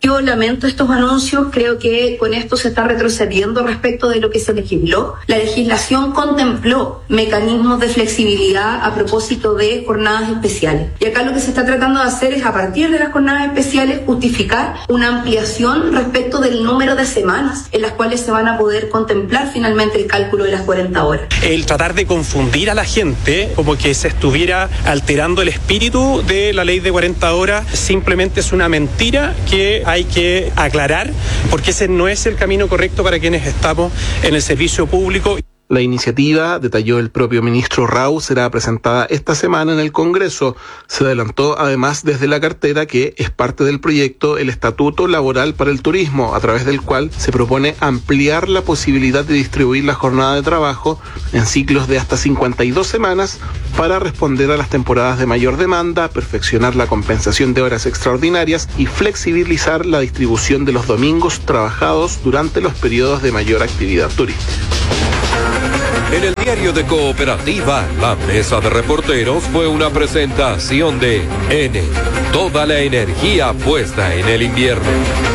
Yo lamento estos anuncios, creo que con esto se está retrocediendo respecto de lo que se legisló. La legislación contempló mecanismos de flexibilidad a propósito de jornadas especiales. Y acá lo que se está tratando de hacer es, a partir de las jornadas especiales, justificar una ampliación respecto del número de semanas en las cuales se van a poder contemplar finalmente el cálculo de las cuarenta horas. El tratar de confundir a la gente, como que se estuviera alterando el espíritu de la ley de cuarenta horas, simplemente es una mentira que hay que aclarar, porque ese no es el camino correcto para quienes estamos en el servicio público. La iniciativa, detalló el propio ministro Rau, será presentada esta semana en el Congreso. Se adelantó además desde la cartera que es parte del proyecto el Estatuto Laboral para el Turismo, a través del cual se propone ampliar la posibilidad de distribuir la jornada de trabajo en ciclos de hasta cincuenta y dos semanas para responder a las temporadas de mayor demanda, perfeccionar la compensación de horas extraordinarias y flexibilizar la distribución de los domingos trabajados durante los periodos de mayor actividad turística. En el diario de Cooperativa, la mesa de reporteros fue una presentación de N, toda la energía puesta en el invierno.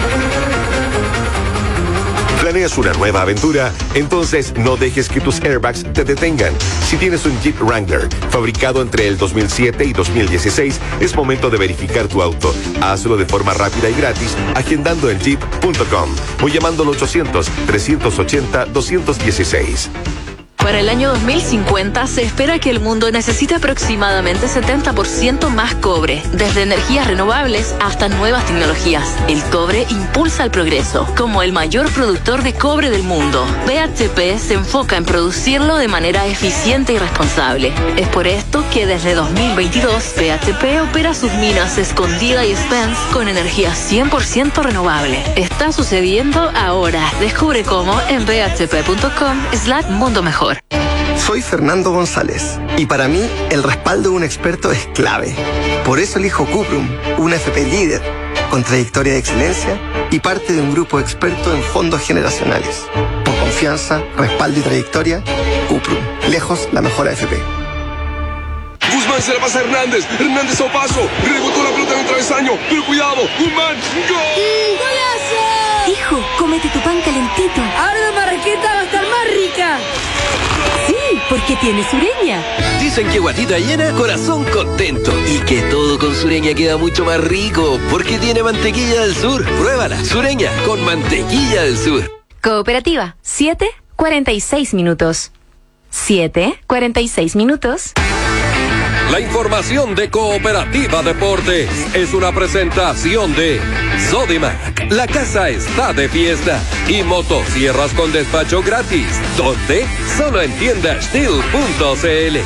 ¿Planeas una nueva aventura? Entonces no dejes que tus airbags te detengan. Si tienes un Jeep Wrangler fabricado entre el dos mil siete y dos mil dieciséis, es momento de verificar tu auto. Hazlo de forma rápida y gratis agendando en jeep punto com o llamando al ochocientos, trescientos ochenta, doscientos dieciséis. Para el año dos mil cincuenta se espera que el mundo necesite aproximadamente setenta por ciento más cobre, desde energías renovables hasta nuevas tecnologías. El cobre impulsa el progreso. Como el mayor productor de cobre del mundo, B H P se enfoca en producirlo de manera eficiente y responsable. Es por esto que desde dos mil veintidós B H P opera sus minas Escondida y Spence con energía cien por ciento renovable. Está sucediendo ahora. Descubre cómo en b h p punto com slash mundo mejor. Soy Fernando González y para mí el respaldo de un experto es clave. Por eso elijo Cuprum, una F P líder, con trayectoria de excelencia y parte de un grupo experto en fondos generacionales. Por confianza, respaldo y trayectoria, Cuprum, lejos la mejor A F P. Guzmán se la pasa a Hernández, Hernández a paso, rebotó la pelota en el travesaño, pero cuidado, Guzmán, ¡gol! ¡Golazo! Hijo, cómete tu pan calentito. Ahora la marraqueta va a estar más rica. Sí, porque tiene Sureña. Dicen que guatita llena, corazón contento. Y que todo con Sureña queda mucho más rico, porque tiene mantequilla del sur. Pruébala, Sureña, con mantequilla del sur. Cooperativa, siete cuarenta y seis minutos. siete cuarenta y seis minutos. La información de Cooperativa Deportes es una presentación de Sodimac. La casa está de fiesta. Y motosierras con despacho gratis. ¿Dónde? Solo en tienda steel punto c l.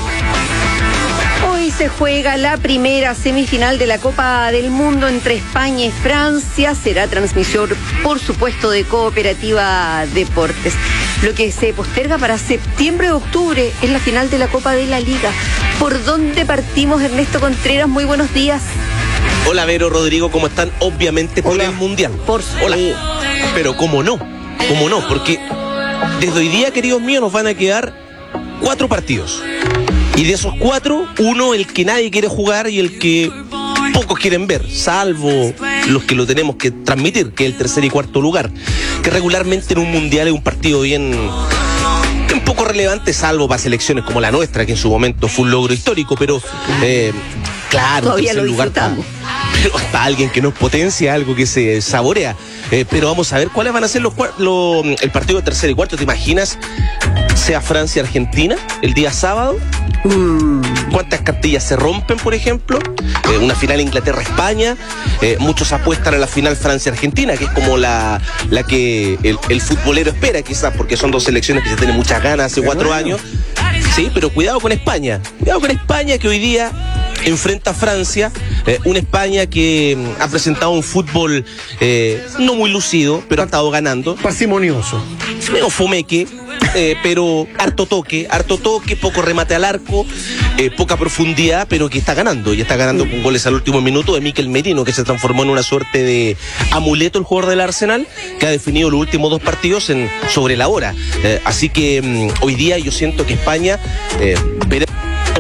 Hoy se juega la primera semifinal de la Copa del Mundo entre España y Francia. Será transmisión, por supuesto, de Cooperativa Deportes. Lo que se posterga para septiembre o octubre es la final de la Copa de la Liga. ¿Por dónde partimos, Ernesto Contreras? Muy buenos días. Hola, Vero, Rodrigo, ¿cómo están? Obviamente por Hola. el Mundial. Por Hola. Pero cómo no, cómo no, porque desde hoy día, queridos míos, nos van a quedar cuatro partidos. Y de esos cuatro, uno el que nadie quiere jugar y el que pocos quieren ver, salvo los que lo tenemos que transmitir, que es el tercer y cuarto lugar, que regularmente en un mundial es un partido bien, un poco relevante, salvo para selecciones como la nuestra, que en su momento fue un logro histórico, pero eh, claro, todavía en tercer lo lugar está, pero está alguien que nos potencia, algo que se saborea. Eh, pero vamos a ver cuáles van a ser los, los el partido de tercer y cuarto. ¿Te imaginas? Sea Francia-Argentina el día sábado. Mm. ¿Cuántas cartillas se rompen, por ejemplo? Eh, una final Inglaterra-España. Eh, muchos apuestan a la final Francia-Argentina, que es como la, la que el, el futbolero espera, quizás, porque son dos selecciones que se tienen muchas ganas hace cuatro años. Sí, pero cuidado con España. Cuidado con España, que hoy día enfrenta a Francia, eh, una España que mm, ha presentado un fútbol eh, no muy lucido, pero ha estado ganando. Parsimonioso. Medio fomeque, eh, pero harto toque, harto toque, poco remate al arco, eh, poca profundidad, pero que está ganando, y está ganando con goles al último minuto de Mikel Merino, que se transformó en una suerte de amuleto el jugador del Arsenal, que ha definido los últimos dos partidos en, sobre la hora. Eh, así que mm, hoy día yo siento que España, eh, veremos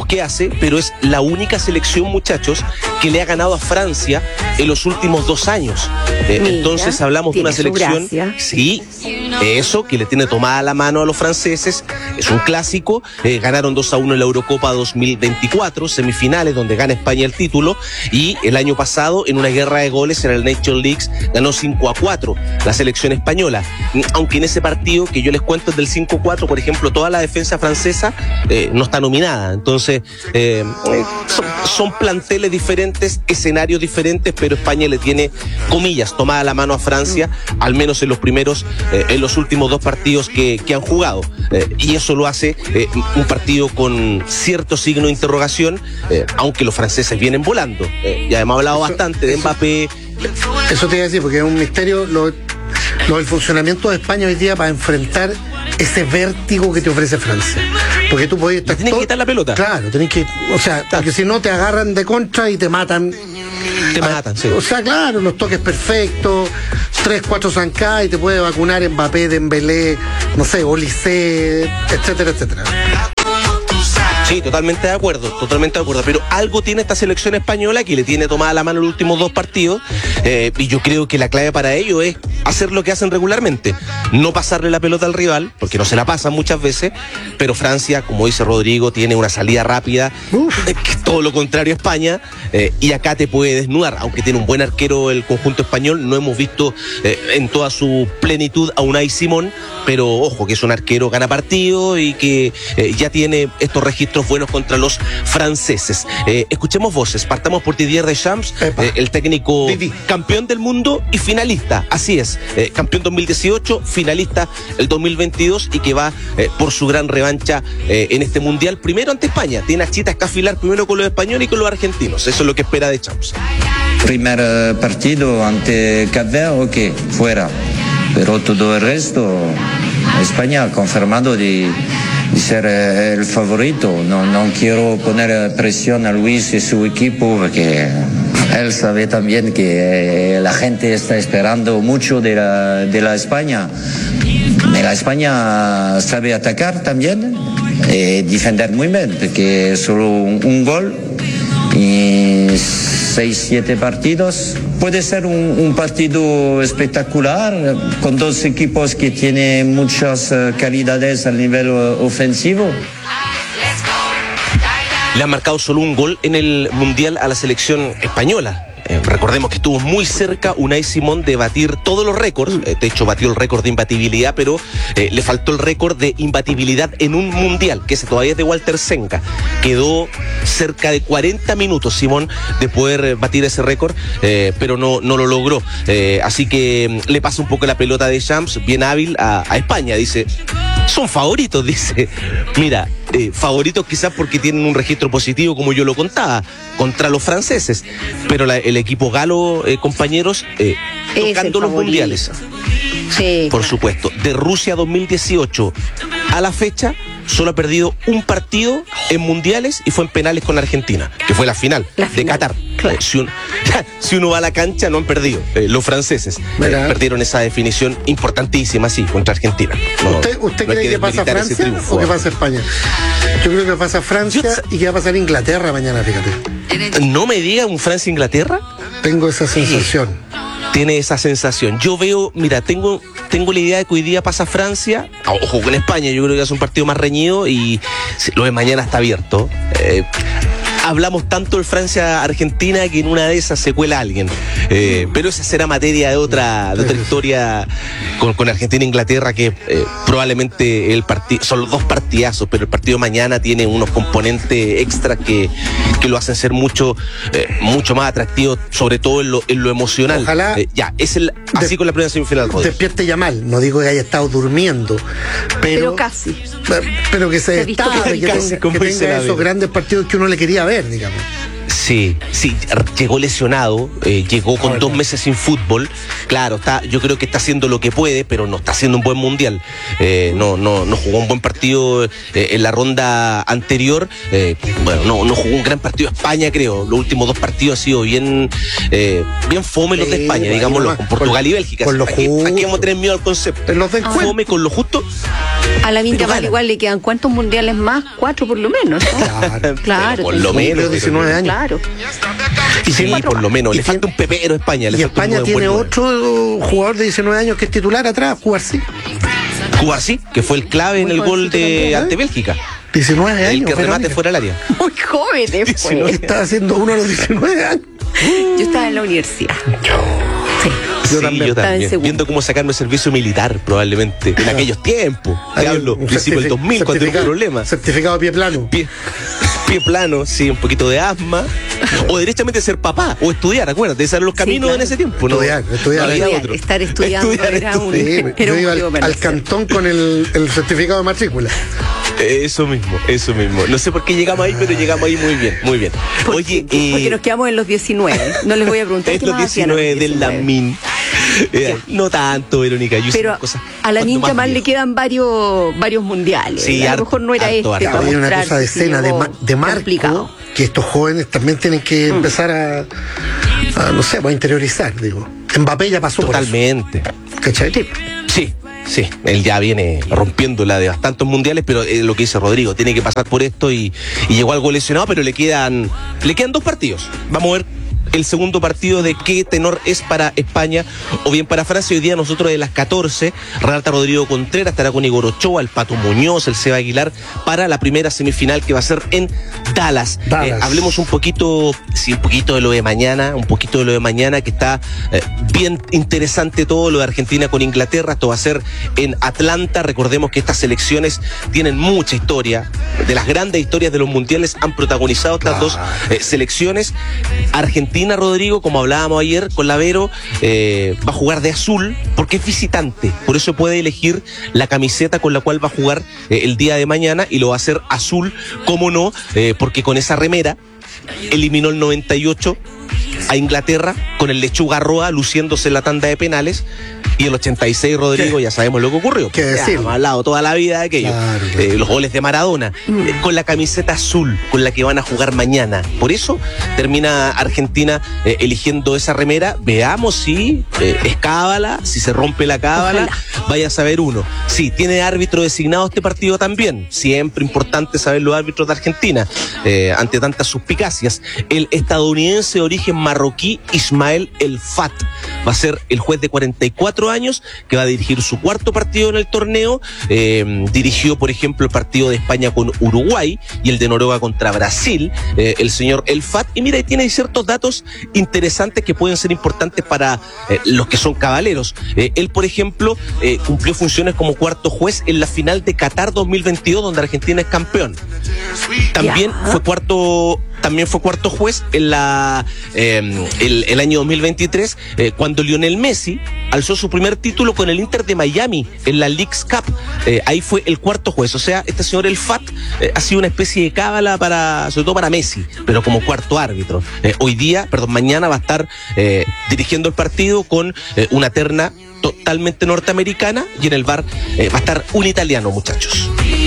veremos qué hace, pero es la única selección, muchachos, que le ha ganado a Francia en los últimos dos años. Eh, Mira, entonces hablamos de una selección, sí, eso, que le tiene tomada la mano a los franceses, es un clásico, eh, ganaron dos a uno en la Eurocopa dos mil veinticuatro, semifinales donde gana España el título, y el año pasado en una guerra de goles en el Nations League ganó cinco a cuatro la selección española, aunque en ese partido que yo les cuento es del cinco a cuatro, por ejemplo, toda la defensa francesa eh, no está nominada, entonces eh, son, son planteles diferentes, escenarios diferentes, pero España le tiene, comillas, tomada la mano a Francia, al menos en los primeros, eh, en los últimos dos partidos que, que han jugado, eh, y eso lo hace eh, un partido con cierto signo de interrogación, eh, aunque los franceses vienen volando, eh, ya hemos hablado eso, bastante de Mbappé. Eso te iba a decir, porque es un misterio lo, lo del funcionamiento de España hoy día para enfrentar ese vértigo que te ofrece Francia. Porque tú podés estar. Tienes que quitar la pelota. Claro, tenés que. O sea, porque si no te agarran de contra y te matan. Te ah, matan, sí. O sea, claro, los toques perfectos, tres, cuatro zancadas y te puede vacunar Mbappé, Dembélé, no sé, Olise, etcétera, etcétera. Sí, totalmente de acuerdo, totalmente de acuerdo, pero algo tiene esta selección española que le tiene tomada la mano los últimos dos partidos, eh, y yo creo que la clave para ello es hacer lo que hacen regularmente, no pasarle la pelota al rival, porque no se la pasan muchas veces, pero Francia, como dice Rodrigo, tiene una salida rápida, eh, que es todo lo contrario a España, eh, y acá te puede desnudar, aunque tiene un buen arquero el conjunto español, no hemos visto eh, en toda su plenitud a Unai Simón, pero ojo, que es un arquero gana partido y que eh, ya tiene estos registros buenos contra los franceses. Eh, escuchemos voces, partamos por Didier Deschamps, eh, el técnico Didi. campeón del mundo y finalista, así es, eh, campeón dos mil dieciocho, finalista el dos mil veintidós y que va eh, por su gran revancha eh, en este mundial, primero ante España, tiene achitas que afilar primero con los españoles y con los argentinos, eso es lo que espera Deschamps. Primer uh, partido ante Cap Verde, ok, fuera, pero todo el resto, España ha confirmado de de ser eh, el favorito. No, no quiero poner presión a Luis y su equipo porque él sabe también que eh, la gente está esperando mucho de la, de la España. De la España sabe atacar también, eh, defender muy bien, que solo un, un gol y seis, siete partidos. Puede ser un, un partido espectacular con dos equipos que tienen muchas uh, calidades a nivel uh, ofensivo. Le han marcado solo un gol en el Mundial a la selección española. Eh, recordemos que estuvo muy cerca Unai Simón de batir todos los récords, eh, de hecho batió el récord de imbatibilidad, pero eh, le faltó el récord de imbatibilidad en un mundial, que ese todavía es de Walter Senga. Quedó cerca de cuarenta minutos Simón de poder eh, batir ese récord, eh, pero no, no lo logró. Eh, así que mm, le pasa un poco la pelota de Champs, bien hábil a, a España, dice, son favoritos, dice, mira, eh, favoritos quizás porque tienen un registro positivo, como yo lo contaba, contra los franceses, pero la, el equipo galo, eh, compañeros, eh, tocando los mundiales. Sí, por claro. supuesto, de Rusia dos mil dieciocho a la fecha solo ha perdido un partido en mundiales y fue en penales con Argentina, que fue la final, la de final, Qatar. claro. Eh, si, un, si uno va a la cancha no han perdido, eh, los franceses eh, perdieron esa definición importantísima, sí, contra Argentina. No, ¿Usted, usted no cree que pasa Francia o que pasa España? Yo creo que pasa Francia Yo, y que va a pasar Inglaterra mañana, fíjate. No me diga un Francia-Inglaterra. Tengo esa sensación. Tiene esa sensación. Yo veo, mira, tengo, tengo la idea de que hoy día pasa Francia, ojo con España, yo creo que es un partido más reñido y lo de mañana está abierto. Eh, hablamos tanto del Francia-Argentina que en una de esas se cuela alguien. Eh, pero esa será materia de otra, de otra historia con, con Argentina-Inglaterra, que eh, probablemente el partido, son los dos partidazos, pero el partido de mañana tiene unos componentes extras que, que lo hacen ser mucho, eh, mucho más atractivo, sobre todo en lo, en lo emocional. Ojalá eh, ya, es el, así de, con la primera semifinal. Despierte ya mal, no digo que haya estado durmiendo, pero, pero casi. Pero que se, se destaque, que casi, tenga, que tenga esos grandes partidos que uno le quería ver, digamos. Sí, sí, llegó lesionado, eh, llegó con dos meses sin fútbol. Claro, está, yo creo que está haciendo lo que puede, pero no está haciendo un buen mundial. Eh, no, no, no jugó un buen partido eh, en la ronda anterior. Eh, bueno, no, no jugó un gran partido España, creo. Los últimos dos partidos ha sido bien, eh, bien fome los de España, eh, digámoslo, con Portugal con, y Bélgica. Con aquí, aquí vamos a tener miedo al concepto. Los del fome con lo justo. A la Lamin Yamal igual le quedan ¿cuántos mundiales más? Cuatro por lo menos, ¿no? Claro, claro. Por lo menos. diecinueve años. Claro. Y sí, por lo menos. Le y falta un pepero a España. Le y España tiene otro jugador de diecinueve años que es titular atrás, Cubarsí. Cubarsí, que fue el clave Muy en el gol de ante Bélgica. diecinueve años. El que remate fuera del área. Muy joven después. Estaba haciendo uno a los diecinueve años. Yo estaba en la universidad. Sí. Yo sí, también. Yo también. Viendo cómo sacarme el servicio militar, probablemente. En aquellos tiempos. Te hablo, principio del dos mil, cuando tuve un problema. Certificado pie plano. Pie, pie plano, sí, un poquito de asma. O derechamente ser papá, o estudiar, acuérdate, esos eran los caminos sí, claro. en ese tiempo. ¿No? Estudiar, estudiar. No había otro. Estar estudiando estudiar, era un... Sí, era yo un iba al, al cantón con el, el certificado de matrícula. Eso mismo, eso mismo. No sé por qué llegamos ahí, pero llegamos ahí muy bien, muy bien. Oye, eh, porque nos quedamos en los diecinueve. No les voy a preguntar. Es los diecinueve del Lamin. Eh, no tanto, Verónica. Yo pero cosas a la Lamin Yamal le quedan varios varios mundiales. Sí, a harto, lo mejor no era harto, este. Hay una cosa de escena, de, ma de marco, que estos jóvenes también tienen que mm. empezar a, a, no sé, a interiorizar, digo. Mbappé ya pasó Totalmente. por eso. ¿Cachai? Sí. Sí, él ya viene rompiéndola de bastantes mundiales, pero es lo que dice Rodrigo, tiene que pasar por esto y, y llegó algo lesionado, pero le quedan, le quedan dos partidos. Vamos a ver el segundo partido de qué tenor es para España o bien para Francia. Hoy día nosotros de las catorce, relata Rodrigo Contreras, estará con Igor Ochoa, el Pato Muñoz, el Seba Aguilar, para la primera semifinal que va a ser en Dallas. Dallas. Eh, hablemos un poquito, sí, un poquito de lo de mañana, un poquito de lo de mañana, que está eh, bien interesante todo, lo de Argentina con Inglaterra. Esto va a ser en Atlanta. Recordemos que estas selecciones tienen mucha historia. De las grandes historias de los mundiales han protagonizado estas claro. dos eh, selecciones. Argentina, Rodrigo, como hablábamos ayer con Lavero, eh, va a jugar de azul porque es visitante, por eso puede elegir la camiseta con la cual va a jugar eh, el día de mañana, y lo va a hacer azul, cómo no, eh, porque con esa remera eliminó el noventa y ocho a Inglaterra con el Lechuga Roa luciéndose en la tanda de penales. Y el ochenta y seis, Rodrigo, ¿Qué? ya sabemos lo que ocurrió. ¿Qué decir? Hemos hablado toda la vida de aquello. Claro, claro. Eh, los goles de Maradona. Mm. Eh, con la camiseta azul, con la que van a jugar mañana. Por eso termina Argentina eh, eligiendo esa remera. Veamos si eh, es cábala, si se rompe la cábala. Ojalá. Vaya a saber uno. Sí, tiene árbitro designado este partido también. Siempre importante saber los árbitros de Argentina. Eh, ante tantas suspicacias. El estadounidense de origen marroquí, Ismael El Fat, va a ser el juez de cuarenta y cuatro años que va a dirigir su cuarto partido en el torneo. Eh, dirigió, por ejemplo, el partido de España con Uruguay y el de Noruega contra Brasil, eh, el señor El Fat. Y mira, tiene ciertos datos interesantes que pueden ser importantes para eh, los que son cabaleros. Eh, él, por ejemplo, eh, cumplió funciones como cuarto juez en la final de Qatar dos mil veintidós, donde Argentina es campeón. También yeah. fue cuarto También fue cuarto juez en la eh, el, el año dos mil veintitrés, eh, cuando Lionel Messi alzó su primer título con el Inter de Miami en la Leagues Cup. Eh, ahí fue el cuarto juez. O sea, este señor El Fat eh, ha sido una especie de cábala para, sobre todo para Messi, pero como cuarto árbitro. Eh, hoy día, perdón, mañana va a estar eh, dirigiendo el partido con eh, una terna totalmente norteamericana, y en el bar eh, va a estar un italiano, muchachos.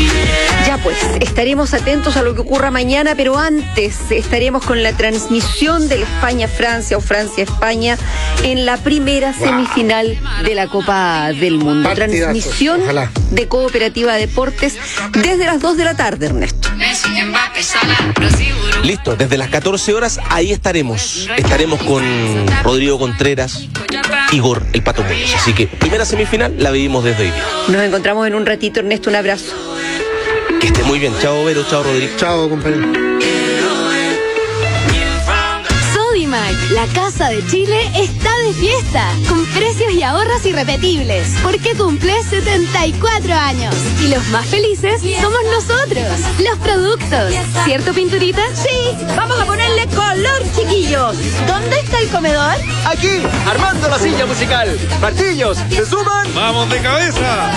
Ya pues, estaremos atentos a lo que ocurra mañana, pero antes estaremos con la transmisión del España-Francia o Francia-España en la primera wow. semifinal de la Copa del Mundo. Partidazos. Transmisión Ojalá. de Cooperativa Deportes desde las dos de la tarde, Ernesto. Listo, desde las catorce horas ahí estaremos. Estaremos con Rodrigo Contreras, Igor El Pato Muñoz. Así que primera semifinal la vivimos desde hoy día. Nos encontramos en un ratito, Ernesto, un abrazo. Que esté muy bien. Chao, Vero. Chao, Rodrigo. Chao, compañero. Sodimac, la casa de Chile, está de fiesta, con precios y ahorros irrepetibles, porque cumple setenta y cuatro años. Y los más felices somos nosotros, los productos. ¿Cierto, Pinturita? Sí, vamos a ponerle color, chiquillos. ¿Dónde está el comedor? Aquí, armando la silla musical. Martillos, ¿se suman? ¡Vamos de cabeza!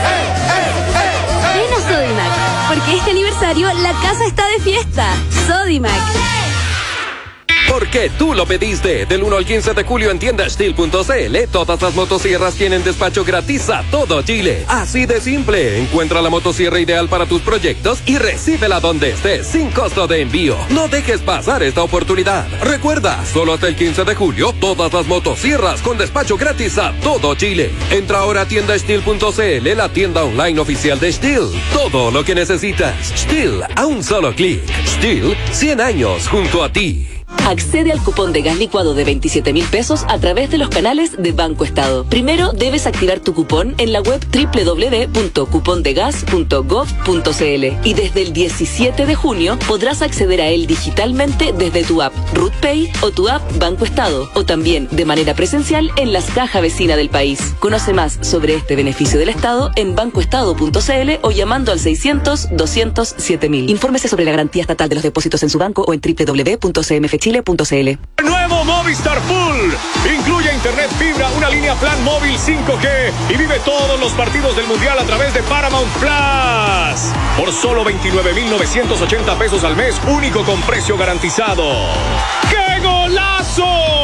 Ven a Sodimac, porque este aniversario la casa está de fiesta. Sodimac. Porque tú lo pediste. Del uno al quince de julio en tienda steel punto c l, todas las motosierras tienen despacho gratis a todo Chile. Así de simple. Encuentra la motosierra ideal para tus proyectos y recíbela donde estés sin costo de envío. No dejes pasar esta oportunidad. Recuerda, solo hasta el quince de julio, todas las motosierras con despacho gratis a todo Chile. Entra ahora a tienda steel punto c l, la tienda online oficial de Steel. Todo lo que necesitas. Steel, a un solo clic. Steel, cien años junto a ti. Accede al cupón de gas licuado de veintisiete mil pesos a través de los canales de Banco Estado. Primero debes activar tu cupón en la web doble u doble u doble u punto cupondegas punto gov punto c l y desde el diecisiete de junio podrás acceder a él digitalmente desde tu app RootPay o tu app Banco Estado, o también de manera presencial en las cajas vecinas del país. Conoce más sobre este beneficio del Estado en bancoestado punto c l o llamando al seiscientos, doscientos siete mil. Infórmese sobre la garantía estatal de los depósitos en su banco o en doble u doble u doble u punto c m f chile punto c l. Nuevo Movistar Full. Incluye internet fibra, una línea plan móvil cinco G y vive todos los partidos del Mundial a través de Paramount Plus. Por solo veintinueve mil novecientos ochenta pesos al mes, único con precio garantizado. ¡Qué golazo!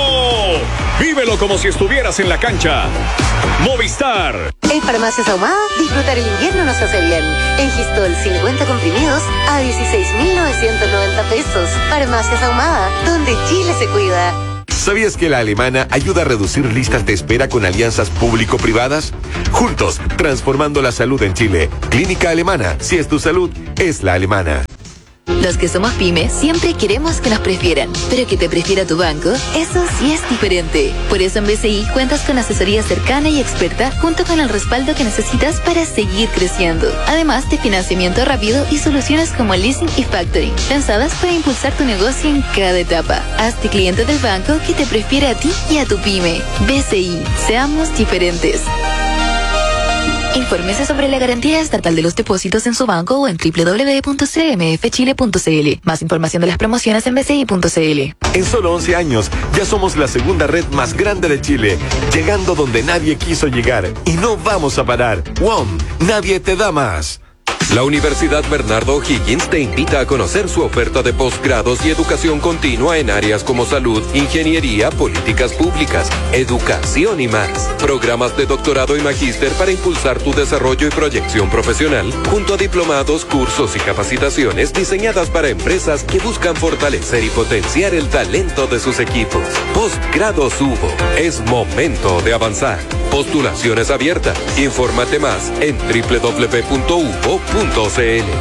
Vívelo como si estuvieras en la cancha. Movistar. En Farmacias Ahumada, disfrutar el invierno nos hace bien. En Gistol, cincuenta comprimidos a dieciséis mil novecientos noventa pesos. Farmacias Ahumada, donde Chile se cuida. ¿Sabías que la Alemana ayuda a reducir listas de espera con alianzas público-privadas? Juntos, transformando la salud en Chile. Clínica Alemana. Si es tu salud, es la Alemana. Los que somos pymes siempre queremos que nos prefieran, pero que te prefiera tu banco, eso sí es diferente. Por eso en B C I cuentas con asesoría cercana y experta junto con el respaldo que necesitas para seguir creciendo. Además de financiamiento rápido y soluciones como leasing y factoring, pensadas para impulsar tu negocio en cada etapa. Hazte cliente del banco que te prefiere a ti y a tu pyme. B C I, seamos diferentes. Infórmese sobre la garantía estatal de los depósitos en su banco o en doble u doble u doble u punto c m f chile punto c l. Más información de las promociones en b c i punto c l. En solo once años, ya somos la segunda red más grande de Chile, llegando donde nadie quiso llegar. Y no vamos a parar. W O M, nadie te da más. La Universidad Bernardo O'Higgins te invita a conocer su oferta de posgrados y educación continua en áreas como salud, ingeniería, políticas públicas, educación y más. Programas de doctorado y magíster para impulsar tu desarrollo y proyección profesional, junto a diplomados, cursos y capacitaciones diseñadas para empresas que buscan fortalecer y potenciar el talento de sus equipos. Postgrados Hugo. Es momento de avanzar. Postulaciones abiertas. Infórmate más en doble u doble u doble u punto hugo punto c l.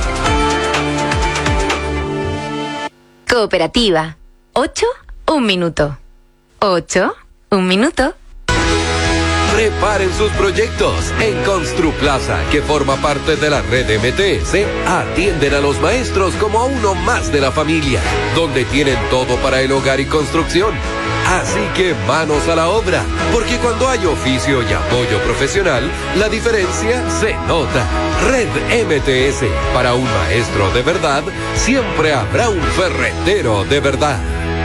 Cooperativa. Ocho, un minuto. Ocho, un minuto. Preparen sus proyectos. En Construplaza, que forma parte de la red M T S, atienden a los maestros como a uno más de la familia, donde tienen todo para el hogar y construcción. Así que manos a la obra, porque cuando hay oficio y apoyo profesional, la diferencia se nota. Red M T S, para un maestro de verdad, siempre habrá un ferretero de verdad.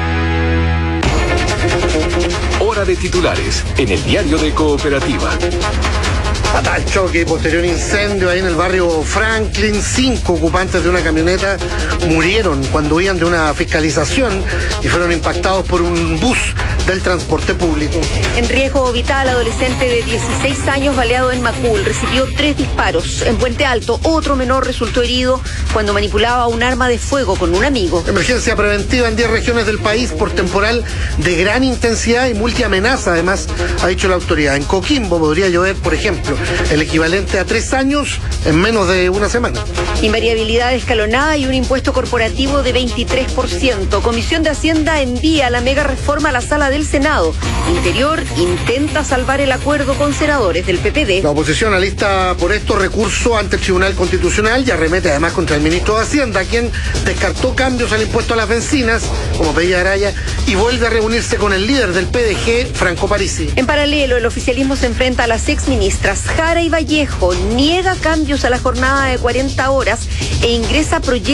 Hora de titulares en el diario de Cooperativa. Fatal choque y posterior incendio ahí en el barrio Franklin. Cinco ocupantes de una camioneta murieron cuando huían de una fiscalización y fueron impactados por un bus del transporte público. En riesgo vital, adolescente de dieciséis años baleado en Macul, recibió tres disparos. En Puente Alto, otro menor resultó herido cuando manipulaba un arma de fuego con un amigo. Emergencia preventiva en diez regiones del país por temporal de gran intensidad y multiamenaza, además, ha dicho la autoridad. En Coquimbo podría llover, por ejemplo, el equivalente a tres años en menos de una semana. Invariabilidad escalonada y un impuesto corporativo de veintitrés por ciento. Comisión de Hacienda envía la mega reforma a la sala del Senado. Interior intenta salvar el acuerdo con senadores del P P D. La oposición alista por esto recurso ante el Tribunal Constitucional y arremete además contra el ministro de Hacienda, quien descartó cambios al impuesto a las bencinas, como pedía Araya, y vuelve a reunirse con el líder del P D G, Franco Parisi. En paralelo, el oficialismo se enfrenta a las exministras Jara y Vallejo, niega cambios a la jornada de cuarenta horas e ingresa proyecto para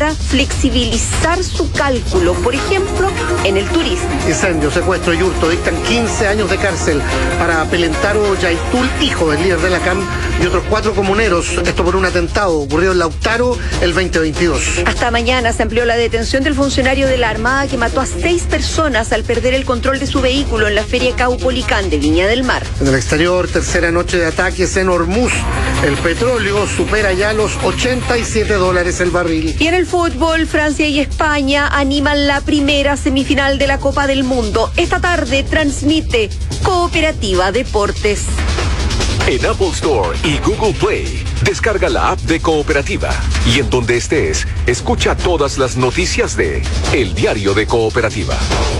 para flexibilizar su cálculo, por ejemplo, en el turismo. Incendio, secuestro y hurto dictan quince años de cárcel para Pelentaro Yaitul, hijo del líder de la C A M, y otros cuatro comuneros. Esto por un atentado ocurrido en Lautaro el veinte veintidós. Hasta mañana se amplió la detención del funcionario de la Armada que mató a seis personas al perder el control de su vehículo en la feria Caupolicán de Viña del Mar. En el exterior, tercera noche de ataques en Hormuz. El petróleo supera ya los ochenta y siete dólares el barril. Y en el fútbol, Francia y España animan la primera semifinal de la Copa del Mundo. Esta tarde transmite Cooperativa Deportes. En Apple Store y Google Play, descarga la app de Cooperativa y en donde estés, escucha todas las noticias de El Diario de Cooperativa.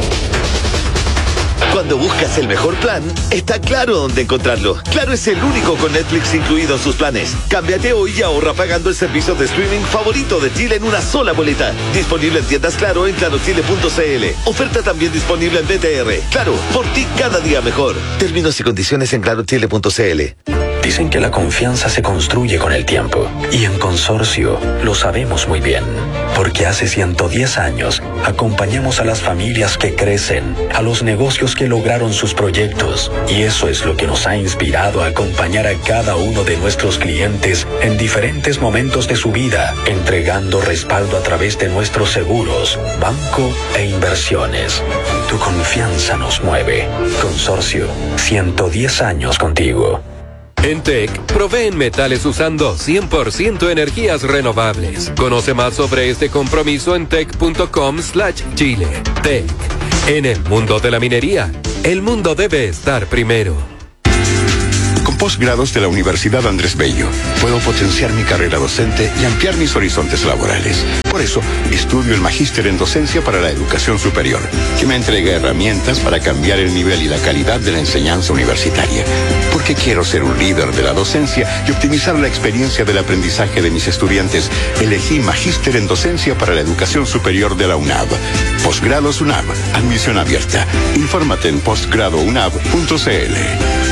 Cuando buscas el mejor plan, está Claro dónde encontrarlo. Claro es el único con Netflix incluido en sus planes. Cámbiate hoy y ahorra pagando el servicio de streaming favorito de Chile en una sola boleta. Disponible en tiendas Claro en claro chile punto c l. Oferta también disponible en B T R. Claro, por ti cada día mejor. Términos y condiciones en claro chile punto c l. Dicen que la confianza se construye con el tiempo. Y en Consorcio lo sabemos muy bien. Porque hace ciento diez años acompañamos a las familias que crecen, a los negocios que lograron sus proyectos. Y eso es lo que nos ha inspirado a acompañar a cada uno de nuestros clientes en diferentes momentos de su vida, entregando respaldo a través de nuestros seguros, banco e inversiones. Tu confianza nos mueve. Consorcio, ciento diez años contigo. En T E C, proveen metales usando cien por ciento energías renovables. Conoce más sobre este compromiso en tec punto com slash chile. T E C. En el mundo de la minería, el mundo debe estar primero. Con posgrados de la Universidad Andrés Bello, puedo potenciar mi carrera docente y ampliar mis horizontes laborales. Por eso, estudio el Magíster en Docencia para la Educación Superior, que me entrega herramientas para cambiar el nivel y la calidad de la enseñanza universitaria. Porque quiero ser un líder de la docencia y optimizar la experiencia del aprendizaje de mis estudiantes, elegí Magíster en Docencia para la Educación Superior de la UNAV. Posgrados UNAV, admisión abierta. Infórmate en postgrado unav punto c l.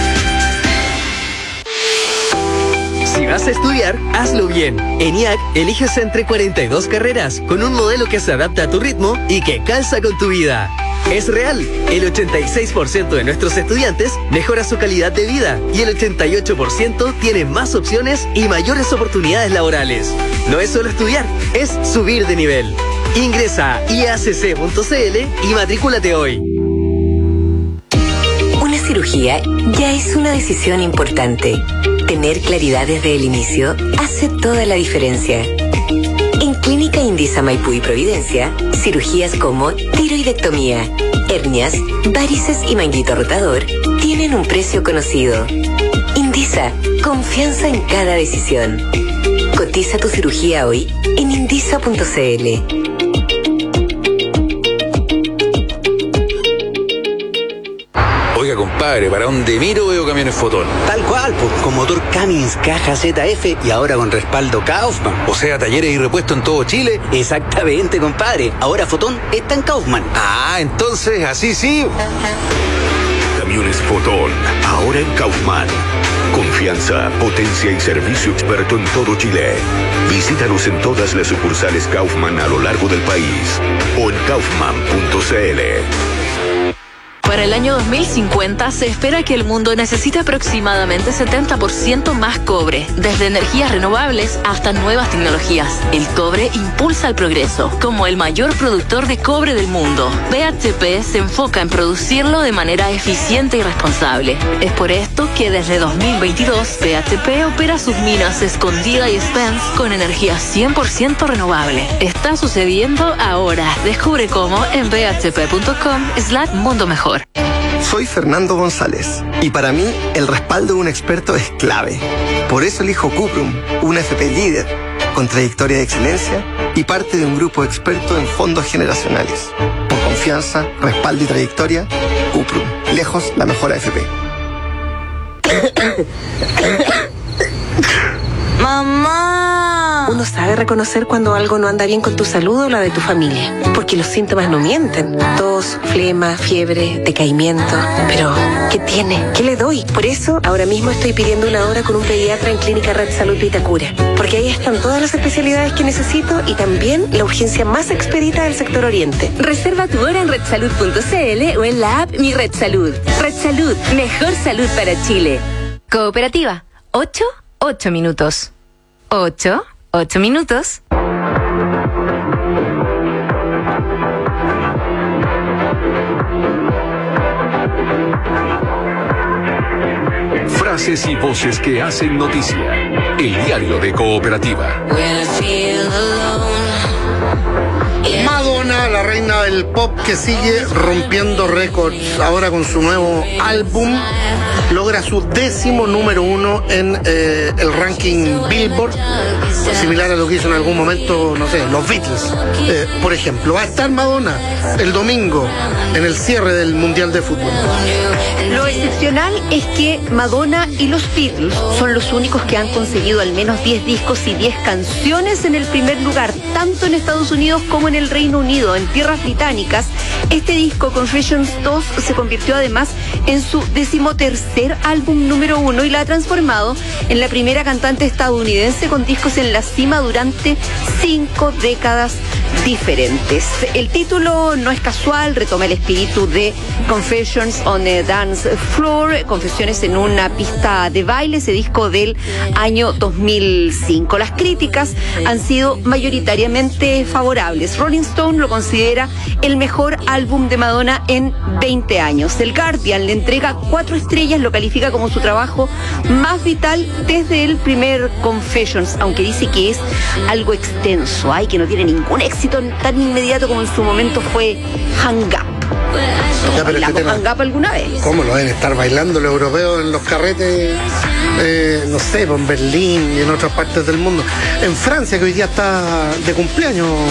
Si vas a estudiar, hazlo bien. En I A C eliges entre cuarenta y dos carreras, con un modelo que se adapta a tu ritmo y que calza con tu vida. Es real, el ochenta y seis por ciento de nuestros estudiantes mejora su calidad de vida y el ochenta y ocho por ciento tiene más opciones y mayores oportunidades laborales. No es solo estudiar, es subir de nivel. Ingresa a i a c c punto c l y matrículate hoy. Una cirugía ya es una decisión importante. Tener claridad desde el inicio hace toda la diferencia. En Clínica Indisa Maipú y Providencia, cirugías como tiroidectomía, hernias, varices y manguito rotador tienen un precio conocido. Indisa, confianza en cada decisión. Cotiza tu cirugía hoy en indisa punto c l. Oiga, compadre, ¿para dónde miro veo camiones Fotón? Tal cual, pues, con motor Cummins, caja Z F y ahora con respaldo Kaufman. O sea, talleres y repuestos en todo Chile. Exactamente, compadre. Ahora Fotón está en Kaufman. Ah, entonces, así sí. Camiones Fotón, ahora en Kaufman. Confianza, potencia y servicio experto en todo Chile. Visítanos en todas las sucursales Kaufman a lo largo del país o en kaufman punto c l. Para el año dos mil cincuenta se espera que el mundo necesite aproximadamente setenta por ciento más cobre, desde energías renovables hasta nuevas tecnologías. El cobre impulsa el progreso. Como el mayor productor de cobre del mundo, B H P se enfoca en producirlo de manera eficiente y responsable. Es por esto que desde dos mil veintidós B H P opera sus minas Escondida y Spence con energía cien por ciento renovable. Está sucediendo ahora. Descubre cómo en b h p punto com slash mundo mejor. Soy Fernando González y para mí el respaldo de un experto es clave. Por eso elijo Cuprum, una F P líder, con trayectoria de excelencia y parte de un grupo experto en fondos generacionales. Por confianza, respaldo y trayectoria, Cuprum, lejos la mejor A F P. ¡Mamá! Uno sabe reconocer cuando algo no anda bien con tu salud o la de tu familia, porque los síntomas no mienten. Tos, flema, fiebre, decaimiento. Pero, ¿qué tiene? ¿Qué le doy? Por eso, ahora mismo estoy pidiendo una hora con un pediatra en Clínica Red Salud Vitacura, porque ahí están todas las especialidades que necesito y también la urgencia más expedita del sector oriente. Reserva tu hora en red salud punto c l o en la app Mi Red Salud. Red Salud, mejor salud para Chile. Cooperativa, ocho, ocho minutos. ocho, ocho minutos. Frases y voces que hacen noticia. El diario de Cooperativa. Madonna, la reina del pop que sigue rompiendo récords. Ahora con su nuevo álbum logra su décimo número uno en eh, el ranking Billboard, similar a lo que hizo en algún momento, no sé, los Beatles, eh, por ejemplo. Va a estar Madonna el domingo en el cierre del Mundial de Fútbol. Lo excepcional es que Madonna y los Beatles son los únicos que han conseguido al menos diez discos y diez canciones en el primer lugar, tanto en Estados Unidos como en el Reino Unido, en tierras británicas. Este disco, Confessions dos, se convirtió además en su decimotercer álbum número uno y la ha transformado en la primera cantante estadounidense con discos en la cima durante cinco décadas diferentes. El título no es casual, retoma el espíritu de Confessions on a Dance Floor, Confesiones en una pista de baile, ese disco del año dos mil cinco. Las críticas han sido mayoritariamente favorables. Rolling Stone lo considera el mejor álbum de Madonna en veinte años. El Guardian le entrega cuatro estrellas, lo califica como su trabajo más vital desde el primer Confessions, aunque dice que es algo extenso, ay, que no tiene ningún éxito tan inmediato como en su momento fue Hang Up. Ya, pero ¿Bailamos Hang Up alguna vez? ¿Cómo lo deben estar bailando los europeos en los carretes? Eh, no sé, en Berlín y en otras partes del mundo. En Francia, que hoy día está de cumpleaños.